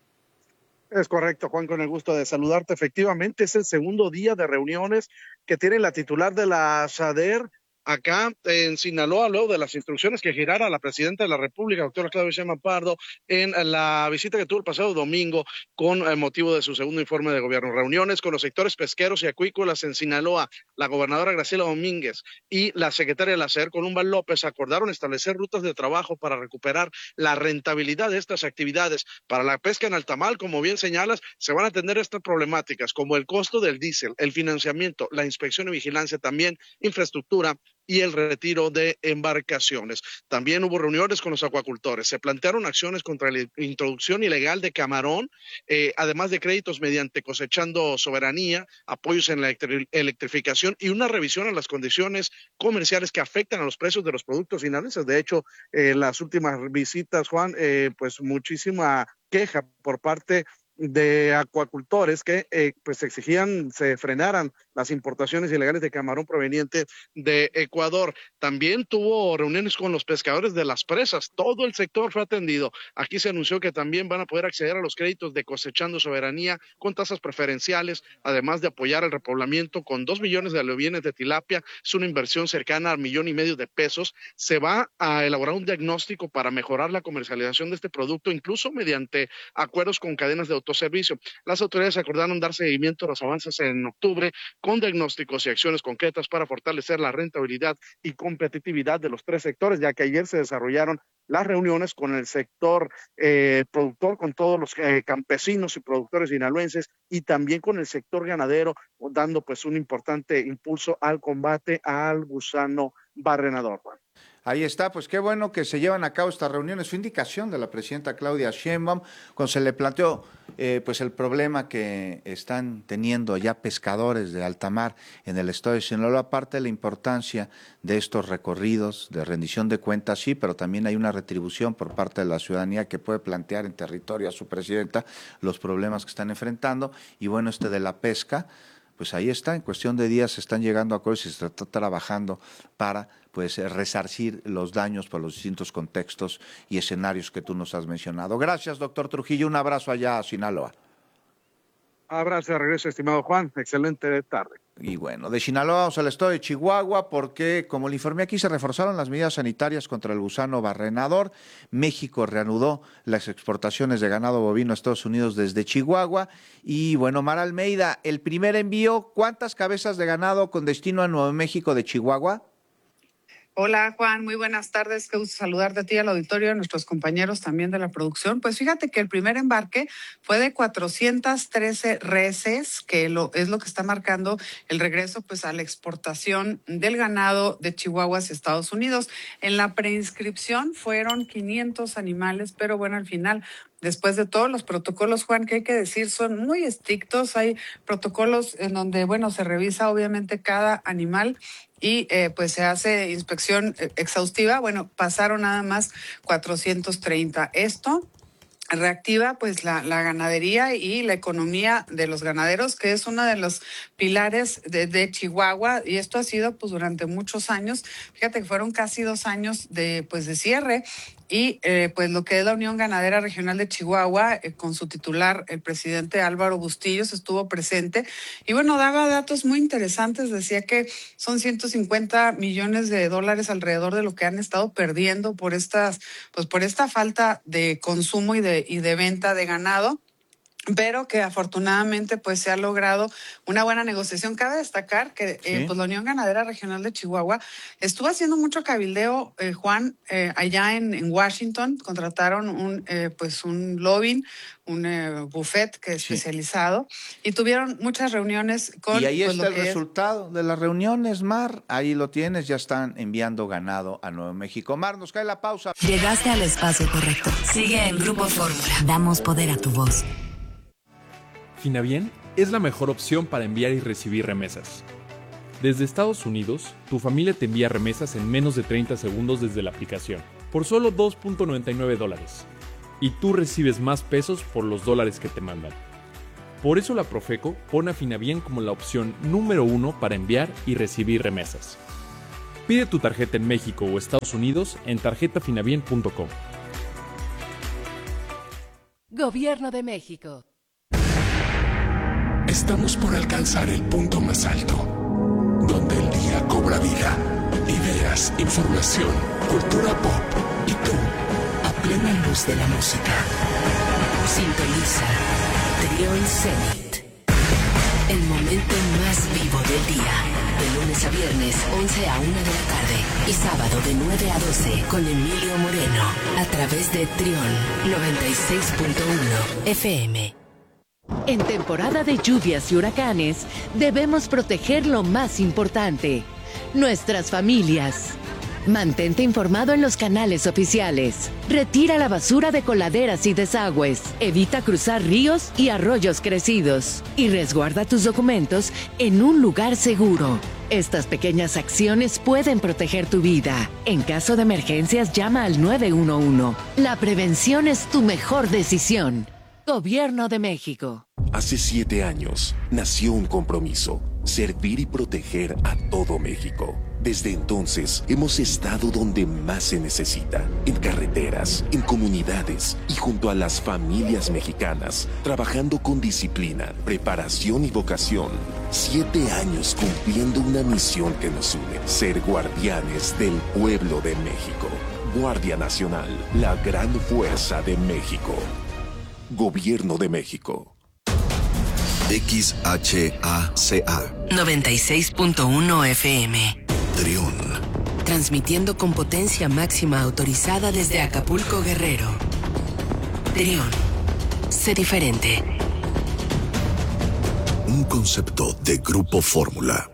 Es correcto, Juan, con el gusto de saludarte. Efectivamente, es el segundo día de reuniones que tiene la titular de la SADER acá en Sinaloa, luego de las instrucciones que girara la presidenta de la República, doctora Claudia Sheinbaum Pardo, en la visita que tuvo el pasado domingo con motivo de su segundo informe de gobierno. Reuniones con los sectores pesqueros y acuícolas en Sinaloa. La gobernadora Graciela Domínguez y la secretaria de la SADER, Columba López, acordaron establecer rutas de trabajo para recuperar la rentabilidad de estas actividades. Para la pesca en alta mar, como bien señalas, se van a atender estas problemáticas como el costo del diésel, el financiamiento, la inspección y vigilancia, también infraestructura y el retiro de embarcaciones. También hubo reuniones con los acuacultores. Se plantearon acciones contra la introducción ilegal de camarón, además de créditos mediante Cosechando Soberanía, apoyos en la electrificación y una revisión a las condiciones comerciales que afectan a los precios de los productos sinaloenses. De hecho, las últimas visitas, Juan, pues muchísima queja por parte de acuacultores que pues exigían se frenaran las importaciones ilegales de camarón proveniente de Ecuador. También tuvo reuniones con los pescadores de las presas. Todo el sector fue atendido. Aquí se anunció que también van a poder acceder a los créditos de Cosechando Soberanía con tasas preferenciales, además de apoyar el repoblamiento con 2 millones de alevines de tilapia. Es una inversión cercana al 1,5 millones de pesos. Se va a elaborar un diagnóstico para mejorar la comercialización de este producto, incluso mediante acuerdos con cadenas de autoservicio. Las autoridades acordaron dar seguimiento a los avances en octubre con diagnósticos y acciones concretas para fortalecer la rentabilidad y competitividad de los 3 sectores, ya que ayer se desarrollaron las reuniones con el sector productor, con todos los campesinos y productores sinaloenses y también con el sector ganadero, dando pues un importante impulso al combate al gusano barrenador. Ahí está, pues qué bueno que se llevan a cabo estas reuniones. Fue indicación de la presidenta Claudia Sheinbaum cuando se le planteó pues el problema que están teniendo ya pescadores de alta mar en el estado de Sinaloa, aparte de la importancia de estos recorridos de rendición de cuentas, sí, pero también hay una retribución por parte de la ciudadanía que puede plantear en territorio a su presidenta los problemas que están enfrentando. Y bueno, de la pesca, pues ahí está, en cuestión de días se están llegando a acuerdos y se está trabajando para pues resarcir los daños por los distintos contextos y escenarios que tú nos has mencionado. Gracias, doctor Trujillo, un abrazo allá a Sinaloa. Abrazo de regreso, estimado Juan, excelente tarde. Y bueno, de Sinaloa vamos al estado de Chihuahua porque, como le informé aquí, se reforzaron las medidas sanitarias contra el gusano barrenador. México reanudó las exportaciones de ganado bovino a Estados Unidos desde Chihuahua. Y bueno, Mara Almeida, el primer envío, ¿cuántas cabezas de ganado con destino a Nuevo México de Chihuahua? Hola Juan, muy buenas tardes, qué gusto saludarte a ti, al auditorio, a nuestros compañeros también de la producción. Pues fíjate que el primer embarque fue de 413 reses, que es lo que está marcando el regreso pues a la exportación del ganado de Chihuahua hacia Estados Unidos. En la preinscripción fueron 500 animales, pero bueno, al final, después de todos los protocolos, Juan, que hay que decir, son muy estrictos. Hay protocolos en donde, bueno, se revisa obviamente cada animal y pues se hace inspección exhaustiva. Bueno, pasaron nada más 430. Esto reactiva pues la ganadería y la economía de los ganaderos, que es uno de los pilares de Chihuahua, y esto ha sido pues durante muchos años. Fíjate que fueron casi 2 años de cierre. Y pues lo que es la Unión Ganadera Regional de Chihuahua, con su titular, el presidente Álvaro Bustillos, estuvo presente. Y bueno, daba datos muy interesantes. Decía que son 150 millones de dólares alrededor de lo que han estado perdiendo por esta falta de consumo y de venta de ganado. pero que afortunadamente pues se ha logrado una buena negociación. Cabe destacar que pues la Unión Ganadera Regional de Chihuahua estuvo haciendo mucho cabildeo, Juan, allá en Washington. Contrataron un lobbying, un buffet que es especializado, y tuvieron muchas reuniones con... Y ahí está el resultado de las reuniones, Mar. Ahí lo tienes, ya están enviando ganado a Nuevo México. Mar, nos cae la pausa. Llegaste al espacio correcto. Sigue en Grupo Fórmula. Damos poder a tu voz. Finabién es la mejor opción para enviar y recibir remesas. Desde Estados Unidos, tu familia te envía remesas en menos de 30 segundos desde la aplicación, por solo $2.99. Y tú recibes más pesos por los dólares que te mandan. Por eso la Profeco pone a Finabién como la opción número 1 para enviar y recibir remesas. Pide tu tarjeta en México o Estados Unidos en tarjetafinabien.com. Gobierno de México. Estamos por alcanzar el punto más alto, donde el día cobra vida. Ideas, información, cultura pop y tú, a plena luz de la música. Sintoniza Trión Zenit. El momento más vivo del día. De lunes a viernes, 11 a 1 de la tarde. Y sábado de 9 a 12 con Emilio Moreno. A través de Trión 96.1 FM. En temporada de lluvias y huracanes, debemos proteger lo más importante, nuestras familias. Mantente informado en los canales oficiales. Retira la basura de coladeras y desagües. Evita cruzar ríos y arroyos crecidos. Y resguarda tus documentos en un lugar seguro. Estas pequeñas acciones pueden proteger tu vida. En caso de emergencias, llama al 911. La prevención es tu mejor decisión. Gobierno de México. Hace 7 años nació un compromiso: servir y proteger a todo México. Desde entonces hemos estado donde más se necesita, en carreteras, en comunidades y junto a las familias mexicanas, trabajando con disciplina, preparación y vocación. 7 años cumpliendo una misión que nos une: ser guardianes del pueblo de México. Guardia Nacional, la gran fuerza de México. Gobierno de México. XHACA 96.1 FM. Trión. Transmitiendo con potencia máxima autorizada desde Acapulco, Guerrero. Trión. Sé diferente. Un concepto de Grupo Fórmula.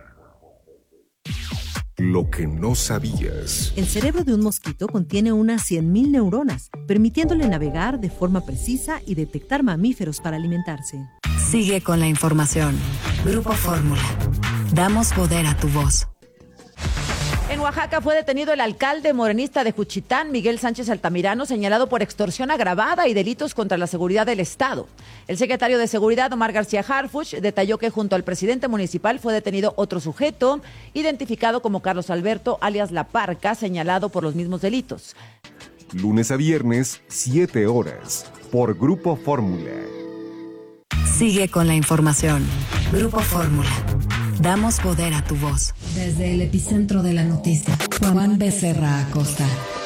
Lo que no sabías. El cerebro de un mosquito contiene unas 100.000 neuronas, permitiéndole navegar de forma precisa y detectar mamíferos para alimentarse. Sigue con la información. Grupo Fórmula. Damos poder a tu voz. En Oaxaca fue detenido el alcalde morenista de Juchitán, Miguel Sánchez Altamirano, señalado por extorsión agravada y delitos contra la seguridad del Estado. El secretario de Seguridad, Omar García Harfuch, detalló que junto al presidente municipal fue detenido otro sujeto, identificado como Carlos Alberto, alias La Parca, señalado por los mismos delitos. Lunes a viernes, 7 horas, por Grupo Fórmula. Sigue con la información. Grupo Fórmula. Damos poder a tu voz. Desde el epicentro de la noticia, Juan Becerra Acosta.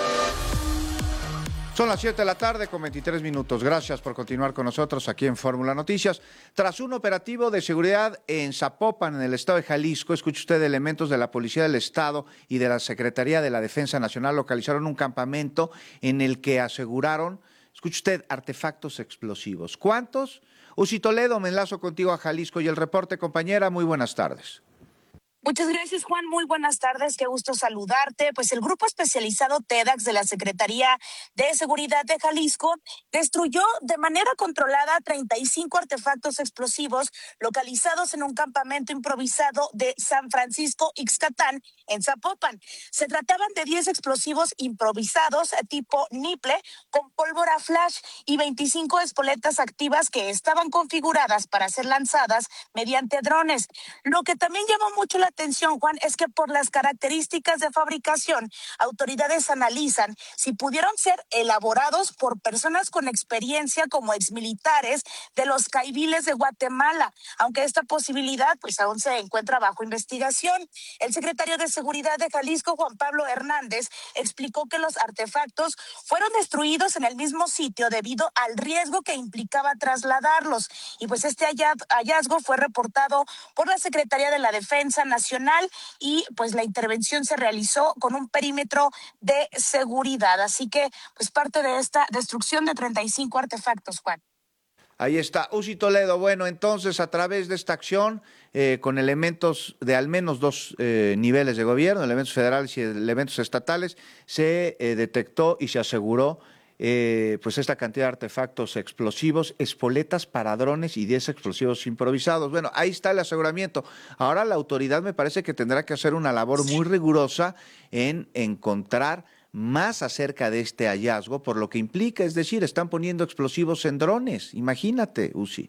Son las 7 de la tarde con 23 minutos. Gracias por continuar con nosotros aquí en Fórmula Noticias. Tras un operativo de seguridad en Zapopan, en el estado de Jalisco, escuche usted, elementos de la Policía del Estado y de la Secretaría de la Defensa Nacional localizaron un campamento en el que aseguraron, escuche usted, artefactos explosivos. ¿Cuántos? Uzi Toledo, me enlazo contigo a Jalisco y el reporte, compañera. Muy buenas tardes. Muchas gracias, Juan. Muy buenas tardes. Qué gusto saludarte. Pues el grupo especializado TEDx de la Secretaría de Seguridad de Jalisco destruyó de manera controlada 35 artefactos explosivos localizados en un campamento improvisado de San Francisco Ixcatán, en Zapopan. Se trataban de 10 explosivos improvisados tipo niple con pólvora flash y 25 espoletas activas que estaban configuradas para ser lanzadas mediante drones. Lo que también llamó mucho la atención, Juan, es que por las características de fabricación, autoridades analizan si pudieron ser elaborados por personas con experiencia como exmilitares de los caiviles de Guatemala, aunque esta posibilidad pues aún se encuentra bajo investigación. El secretario de Seguridad de Jalisco, Juan Pablo Hernández, explicó que los artefactos fueron destruidos en el mismo sitio debido al riesgo que implicaba trasladarlos. Y pues este hallazgo fue reportado por la Secretaría de la Defensa Nacional y pues la intervención se realizó con un perímetro de seguridad. Así que pues parte de esta destrucción de 35 artefactos, Juan. Ahí está, Uzi Toledo. Bueno, entonces a través de esta acción, con elementos de al menos dos niveles de gobierno, elementos federales y elementos estatales, se detectó y se aseguró pues esta cantidad de artefactos explosivos, espoletas para drones y 10 explosivos improvisados. Bueno, ahí está el aseguramiento. Ahora la autoridad me parece que tendrá que hacer una labor muy rigurosa en encontrar más acerca de este hallazgo, por lo que implica, es decir, están poniendo explosivos en drones. Imagínate, Uzi.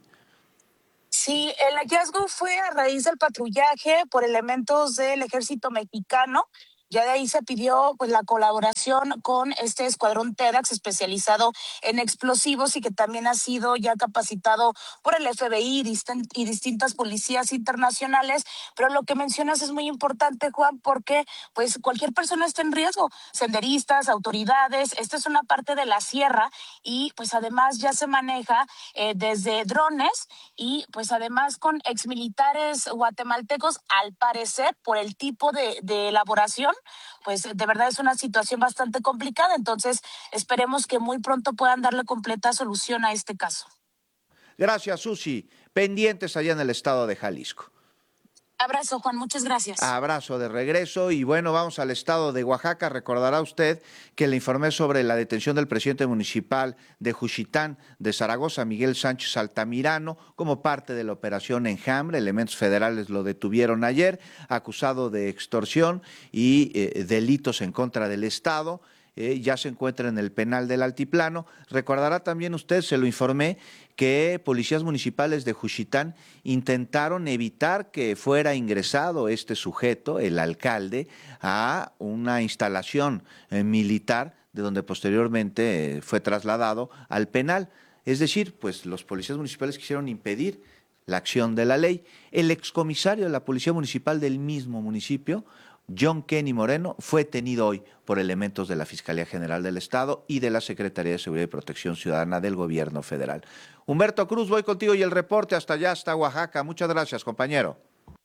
Sí, el hallazgo fue a raíz del patrullaje por elementos del ejército mexicano. Ya de ahí se pidió pues la colaboración con este escuadrón TEDx especializado en explosivos y que también ha sido ya capacitado por el FBI y distintas policías internacionales. Pero lo que mencionas es muy importante, Juan, porque pues cualquier persona está en riesgo, senderistas, autoridades. Esta es una parte de la sierra y pues además ya se maneja desde drones y pues además con exmilitares guatemaltecos, al parecer por el tipo de elaboración, pues de verdad es una situación bastante complicada. Entonces esperemos que muy pronto puedan darle completa solución a este caso. Gracias, Susi. Pendientes allá en el estado de Jalisco. Abrazo, Juan, muchas gracias. Abrazo de regreso y bueno, vamos al estado de Oaxaca. Recordará usted que le informé sobre la detención del presidente municipal de Juchitán de Zaragoza, Miguel Sánchez Altamirano, como parte de la operación Enjambre. Elementos federales lo detuvieron ayer, acusado de extorsión y delitos en contra del Estado. Ya se encuentra en el penal del Altiplano. Recordará también usted, se lo informé, que policías municipales de Juchitán intentaron evitar que fuera ingresado este sujeto, el alcalde, a una instalación militar, de donde posteriormente fue trasladado al penal. Es decir, pues los policías municipales quisieron impedir la acción de la ley. El excomisario de la Policía Municipal del mismo municipio, John Kenny Moreno, fue detenido hoy por elementos de la Fiscalía General del Estado y de la Secretaría de Seguridad y Protección Ciudadana del Gobierno Federal. Humberto Cruz, voy contigo y el reporte hasta allá, hasta Oaxaca. Muchas gracias, compañero.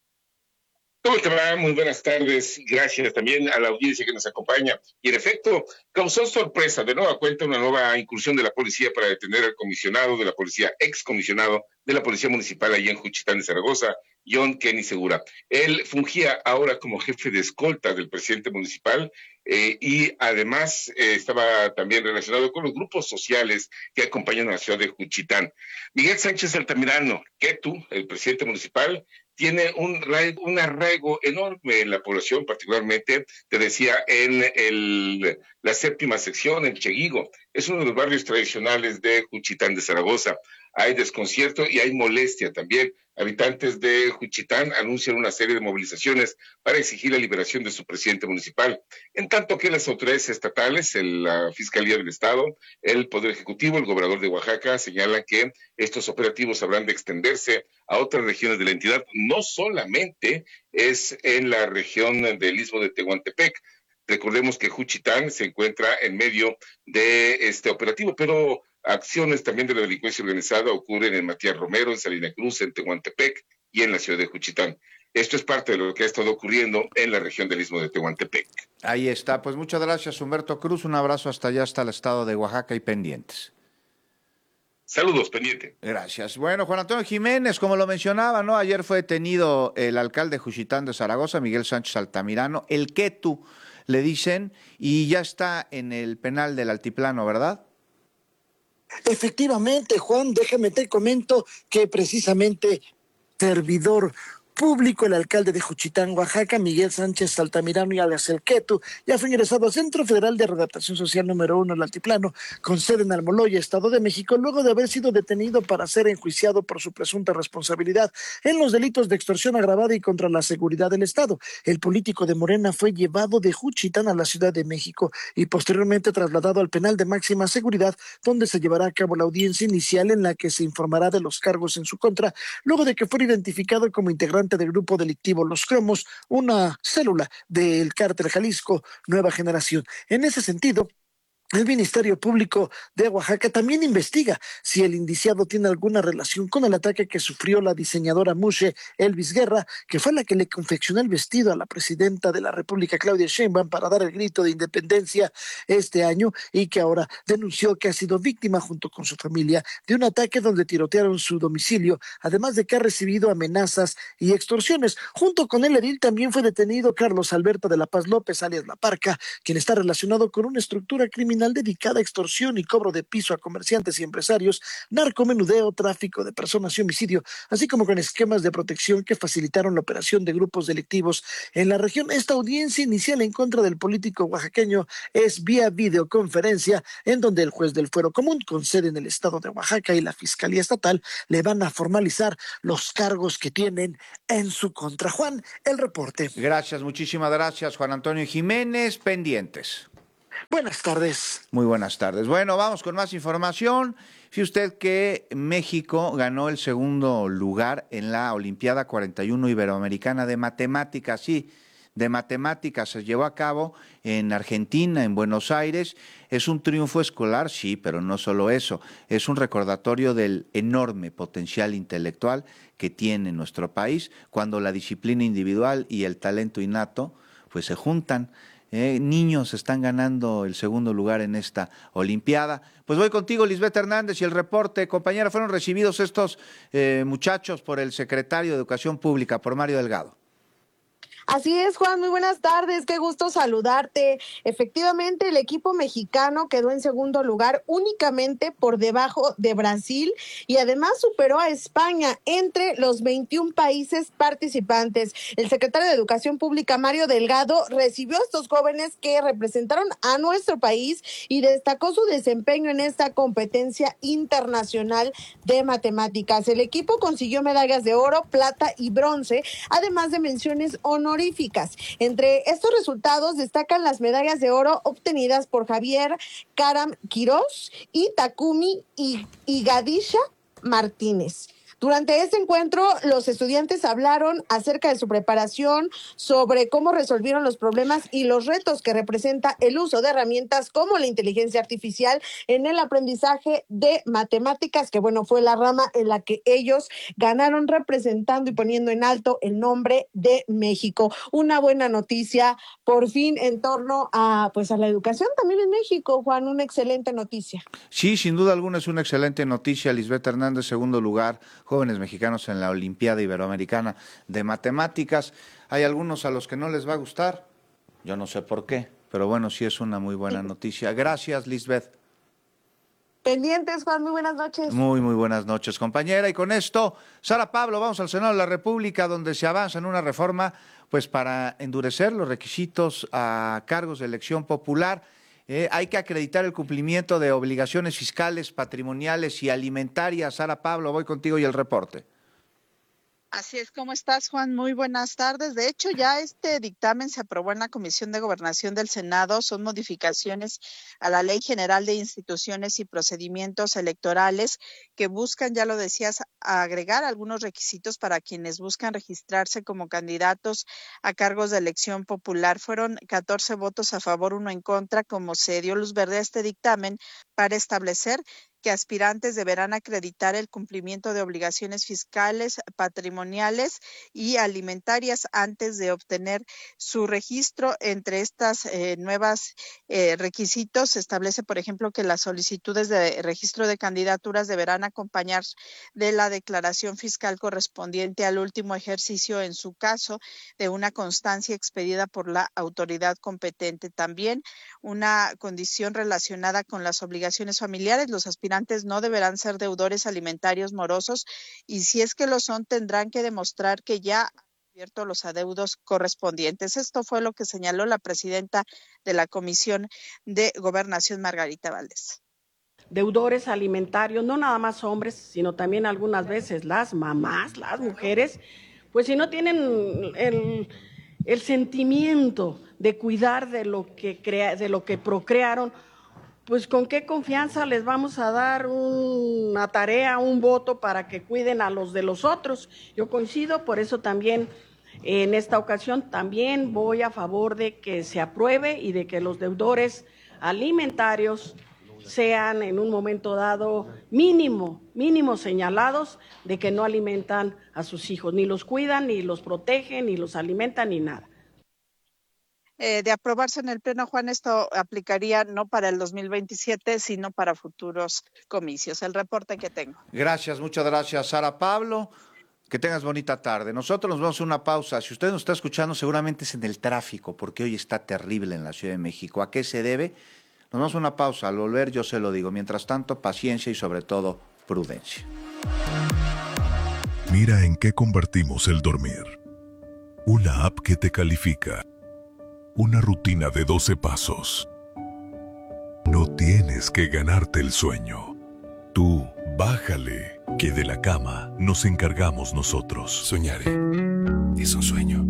¿Cómo te va? Muy buenas tardes. Gracias también a la audiencia que nos acompaña. Y en efecto, causó sorpresa de nueva cuenta una nueva incursión de la policía para detener al comisionado de la policía, excomisionado de la Policía Municipal allá en Juchitán de Zaragoza, John Kenny Segura. Él fungía ahora como jefe de escolta del presidente municipal y además estaba también relacionado con los grupos sociales que acompañan a la ciudad de Juchitán. Miguel Sánchez Altamirano, Ketu, el presidente municipal, tiene un arraigo enorme en la población, particularmente, te decía, en la séptima sección, en Cheguigo. Es uno de los barrios tradicionales de Juchitán de Zaragoza. Hay desconcierto y hay molestia también. Habitantes de Juchitán anuncian una serie de movilizaciones para exigir la liberación de su presidente municipal. En tanto que las autoridades estatales, la Fiscalía del Estado, el Poder Ejecutivo, el gobernador de Oaxaca, señalan que estos operativos habrán de extenderse a otras regiones de la entidad. No solamente es en la región del Istmo de Tehuantepec. Recordemos que Juchitán se encuentra en medio de este operativo, pero acciones también de la delincuencia organizada ocurren en Matías Romero, en Salina Cruz, en Tehuantepec y en la ciudad de Juchitán. Esto es parte de lo que ha estado ocurriendo en la región del Istmo de Tehuantepec. Ahí está. Pues muchas gracias, Humberto Cruz. Un abrazo hasta allá, hasta el estado de Oaxaca y pendientes. Saludos, pendiente. Gracias. Bueno, Juan Antonio Jiménez, como lo mencionaba, ¿no? Ayer fue detenido el alcalde de Juchitán de Zaragoza, Miguel Sánchez Altamirano, el Ketu, le dicen, y ya está en el penal del Altiplano, ¿verdad? Efectivamente, Juan, déjame te comento que precisamente servidor Público, el alcalde de Juchitán, Oaxaca, Miguel Sánchez Altamirano y alias El Quetu, ya fue ingresado al Centro Federal de Readaptación Social número 1, el Altiplano, con sede en Almoloya, Estado de México, luego de haber sido detenido para ser enjuiciado por su presunta responsabilidad en los delitos de extorsión agravada y contra la seguridad del Estado. El político de Morena fue llevado de Juchitán a la Ciudad de México y posteriormente trasladado al penal de máxima seguridad, donde se llevará a cabo la audiencia inicial en la que se informará de los cargos en su contra, luego de que fuera identificado como integrante del grupo delictivo Los Cromos, una célula del cártel Jalisco Nueva Generación. En ese sentido, el Ministerio Público de Oaxaca también investiga si el indiciado tiene alguna relación con el ataque que sufrió la diseñadora Mushe Elvis Guerra, que fue la que le confeccionó el vestido a la presidenta de la República, Claudia Sheinbaum, para dar el grito de independencia este año, y que ahora denunció que ha sido víctima junto con su familia de un ataque donde tirotearon su domicilio, además de que ha recibido amenazas y extorsiones. Junto con el edil también fue detenido Carlos Alberto de la Paz López, alias La Parca, quien está relacionado con una estructura criminal dedicada a extorsión y cobro de piso a comerciantes y empresarios, narcomenudeo, tráfico de personas y homicidio, así como con esquemas de protección que facilitaron la operación de grupos delictivos en la región. Esta audiencia inicial en contra del político oaxaqueño es vía videoconferencia, en donde el juez del Fuero Común, con sede en el estado de Oaxaca, y la Fiscalía Estatal le van a formalizar los cargos que tienen en su contra. Juan, el reporte. Gracias, muchísimas gracias, Juan Antonio Jiménez. Pendientes. Buenas tardes. Muy buenas tardes. Bueno, vamos con más información. Fíjese usted que México ganó el segundo lugar en la Olimpiada 41 Iberoamericana de Matemáticas. Sí, de Matemáticas se llevó a cabo en Argentina, en Buenos Aires. Es un triunfo escolar, sí, pero no solo eso. Es un recordatorio del enorme potencial intelectual que tiene nuestro país cuando la disciplina individual y el talento innato pues se juntan. Niños están ganando el segundo lugar en esta Olimpiada. Pues voy contigo, Lisbeth Hernández, y el reporte. Compañera, fueron recibidos estos muchachos por el secretario de Educación Pública, por Mario Delgado. Así es, Juan, muy buenas tardes, qué gusto saludarte. Efectivamente, el equipo mexicano quedó en segundo lugar únicamente por debajo de Brasil y además superó a España entre los 21 países participantes. El secretario de Educación Pública, Mario Delgado, recibió a estos jóvenes que representaron a nuestro país y destacó su desempeño en esta competencia internacional de matemáticas. El equipo consiguió medallas de oro, plata y bronce, además de menciones honoríficas. Entre estos resultados destacan las medallas de oro obtenidas por Javier Karam Quirós y Takumi Higadisha Martínez. Durante este encuentro, los estudiantes hablaron acerca de su preparación, sobre cómo resolvieron los problemas y los retos que representa el uso de herramientas como la inteligencia artificial en el aprendizaje de matemáticas, que bueno, fue la rama en la que ellos ganaron representando y poniendo en alto el nombre de México. Una buena noticia, por fin, en torno a pues a la educación también en México, Juan, una excelente noticia. Sí, sin duda alguna es una excelente noticia. Lisbeth Hernández, segundo lugar, jóvenes mexicanos en la Olimpiada Iberoamericana de Matemáticas. Hay algunos a los que no les va a gustar, yo no sé por qué, pero bueno, sí es una muy buena noticia. Gracias, Lisbeth. Pendientes, Juan, muy buenas noches. Muy buenas noches, compañera. Y con esto, Sara Pablo, vamos al Senado de la República, donde se avanza en una reforma pues para endurecer los requisitos a cargos de elección popular. Hay que acreditar el cumplimiento de obligaciones fiscales, patrimoniales y alimentarias. Sara Pablo, voy contigo y el reporte. Así es, ¿cómo estás, Juan? Muy buenas tardes. De hecho, ya este dictamen se aprobó en la Comisión de Gobernación del Senado. Son modificaciones a la Ley General de Instituciones y Procedimientos Electorales que buscan, ya lo decías, agregar algunos requisitos para quienes buscan registrarse como candidatos a cargos de elección popular. Fueron 14 votos a favor, 1 en contra, como se dio luz verde a este dictamen para establecer que aspirantes deberán acreditar el cumplimiento de obligaciones fiscales, patrimoniales y alimentarias antes de obtener su registro. Entre estas nuevas requisitos se establece, por ejemplo, que las solicitudes de registro de candidaturas deberán acompañar de la declaración fiscal correspondiente al último ejercicio, en su caso, de una constancia expedida por la autoridad competente. También una condición relacionada con las obligaciones familiares. Los aspirantes no deberán ser deudores alimentarios morosos y si es que lo son, tendrán que demostrar que ya los adeudos correspondientes. Esto fue lo que señaló la presidenta de la Comisión de Gobernación, Margarita Valdés. Deudores alimentarios, no nada más hombres, sino también algunas veces las mamás, las mujeres, pues si no tienen el sentimiento de cuidar de lo que procrearon, pues con qué confianza les vamos a dar una tarea, un voto para que cuiden a los de los otros. Yo coincido, por eso también en esta ocasión también voy a favor de que se apruebe y de que los deudores alimentarios sean en un momento dado mínimo señalados de que no alimentan a sus hijos, ni los cuidan, ni los protegen, ni los alimentan, ni nada. De aprobarse en el Pleno, Juan, esto aplicaría no para el 2027, sino para futuros comicios. El reporte que tengo. Gracias, muchas gracias, Sara Pablo. Que tengas bonita tarde. Nosotros nos vamos a una pausa. Si usted nos está escuchando, seguramente es en el tráfico, porque hoy está terrible en la Ciudad de México. ¿A qué se debe? Nos vamos a una pausa. Al volver yo se lo digo. Mientras tanto, paciencia y sobre todo, prudencia. Mira en qué convertimos el dormir. Una app que te califica. Una rutina de 12 pasos. No tienes que ganarte el sueño. Tú, bájale, que de la cama nos encargamos nosotros. Soñaré. Es un sueño.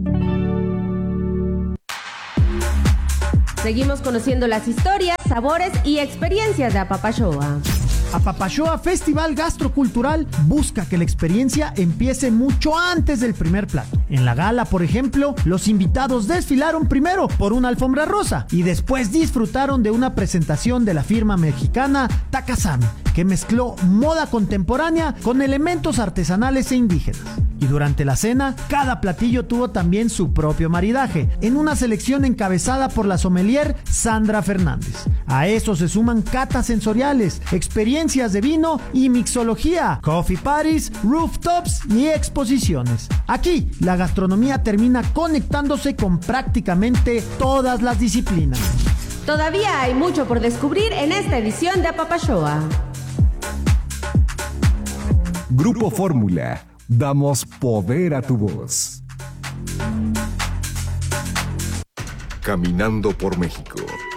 Seguimos conociendo las historias, sabores y experiencias de Apapashoa. Apapashoa Festival Gastrocultural busca que la experiencia empiece mucho antes del primer plato. En la gala, por ejemplo, los invitados desfilaron primero por una alfombra rosa y después disfrutaron de una presentación de la firma mexicana Takasami, que mezcló moda contemporánea con elementos artesanales e indígenas. Y durante la cena, cada platillo tuvo también su propio maridaje, en una selección encabezada por la sommelier Sandra Fernández. A eso se suman catas sensoriales, experiencias de vino y mixología, coffee parties, rooftops y exposiciones. Aquí, la gastronomía termina conectándose con prácticamente todas las disciplinas. Todavía hay mucho por descubrir en esta edición de Apapashoa. Grupo Fórmula. Damos poder a tu voz. Caminando por México.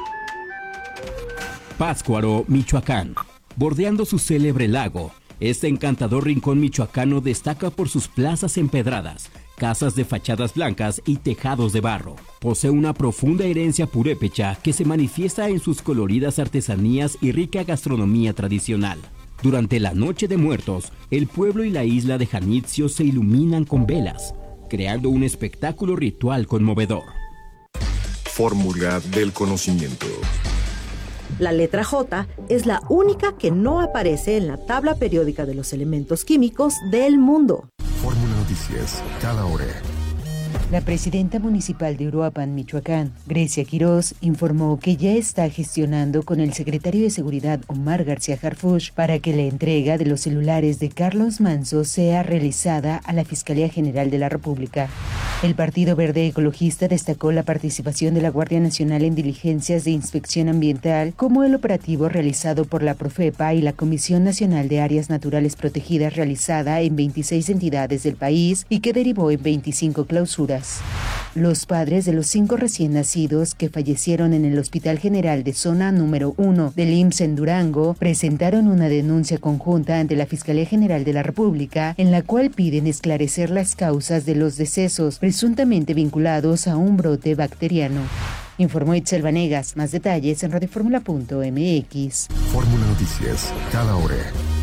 Pátzcuaro, Michoacán. Bordeando su célebre lago, este encantador rincón michoacano destaca por sus plazas empedradas, casas de fachadas blancas y tejados de barro. Posee una profunda herencia purépecha que se manifiesta en sus coloridas artesanías y rica gastronomía tradicional. Durante la Noche de Muertos, el pueblo y la isla de Janitzio se iluminan con velas, creando un espectáculo ritual conmovedor. Fórmula del conocimiento. La letra J es la única que no aparece en la tabla periódica de los elementos químicos del mundo. Fórmula Noticias, cada hora. La presidenta municipal de Uruapan, Michoacán, Grecia Quirós, informó que ya está gestionando con el secretario de Seguridad, Omar García Harfuch, para que la entrega de los celulares de Carlos Manzo sea realizada a la Fiscalía General de la República. El Partido Verde Ecologista destacó la participación de la Guardia Nacional en diligencias de inspección ambiental, como el operativo realizado por la Profepa y la Comisión Nacional de Áreas Naturales Protegidas realizada en 26 entidades del país y que derivó en 25 clausuras. Los padres de los 5 recién nacidos que fallecieron en el Hospital General de Zona número 1 del IMSS en Durango presentaron una denuncia conjunta ante la Fiscalía General de la República en la cual piden esclarecer las causas de los decesos presuntamente vinculados a un brote bacteriano. Informó Itzel Vanegas. Más detalles en radioformula.mx. Fórmula Noticias, cada hora.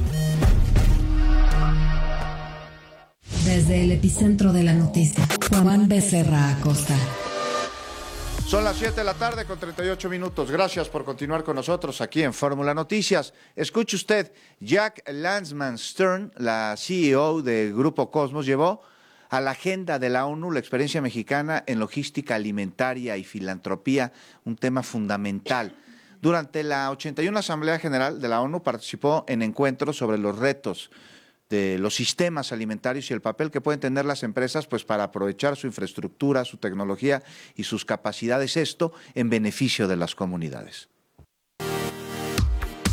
Desde el epicentro de la noticia, Juan Becerra Acosta. Son las 7 de la tarde con 38 minutos. Gracias por continuar con nosotros aquí en Fórmula Noticias. Escuche usted, Jack Landsman Stern, la CEO de Grupo Cosmos, llevó a la agenda de la ONU la experiencia mexicana en logística alimentaria y filantropía, un tema fundamental. Durante la 81 Asamblea General de la ONU participó en encuentros sobre los retos de los sistemas alimentarios y el papel que pueden tener las empresas pues para aprovechar su infraestructura, su tecnología y sus capacidades, esto en beneficio de las comunidades.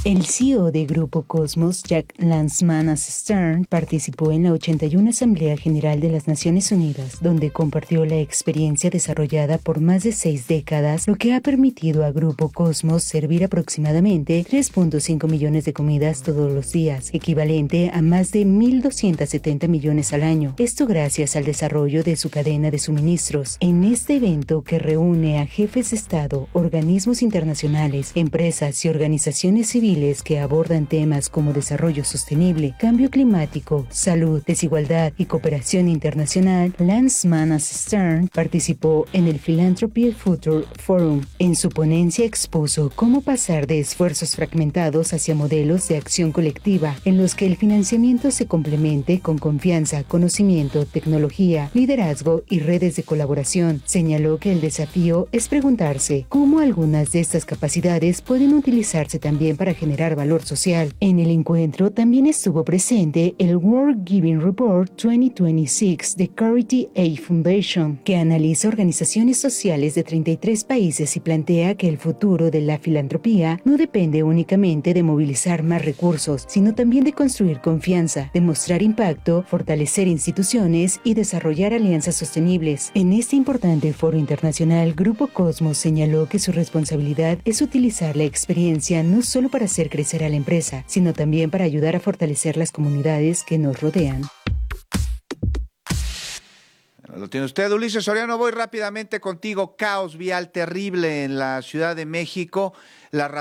El CEO de Grupo Cosmos, Jack Lansman-Stern, participó en la 81 Asamblea General de las Naciones Unidas, donde compartió la experiencia desarrollada por más de 6 décadas, lo que ha permitido a Grupo Cosmos servir aproximadamente 3.5 millones de comidas todos los días, equivalente a más de 1.270 millones al año. Esto gracias al desarrollo de su cadena de suministros. En este evento, que reúne a jefes de Estado, organismos internacionales, empresas y organizaciones civiles que abordan temas como desarrollo sostenible, cambio climático, salud, desigualdad y cooperación internacional, Lansman-Stern participó en el Philanthropy Future Forum. En su ponencia expuso cómo pasar de esfuerzos fragmentados hacia modelos de acción colectiva, en los que el financiamiento se complemente con confianza, conocimiento, tecnología, liderazgo y redes de colaboración. Señaló que el desafío es preguntarse cómo algunas de estas capacidades pueden utilizarse también para generar valor social. En el encuentro también estuvo presente el World Giving Report 2026 de Charity Aid Foundation, que analiza organizaciones sociales de 33 países y plantea que el futuro de la filantropía no depende únicamente de movilizar más recursos, sino también de construir confianza, demostrar impacto, fortalecer instituciones y desarrollar alianzas sostenibles. En este importante foro internacional, Grupo Cosmos señaló que su responsabilidad es utilizar la experiencia no solo para hacer crecer a la empresa, sino también para ayudar a fortalecer las comunidades que nos rodean. Lo tiene usted, Ulises Soriano. Voy rápidamente contigo. Caos vial terrible en la Ciudad de México. La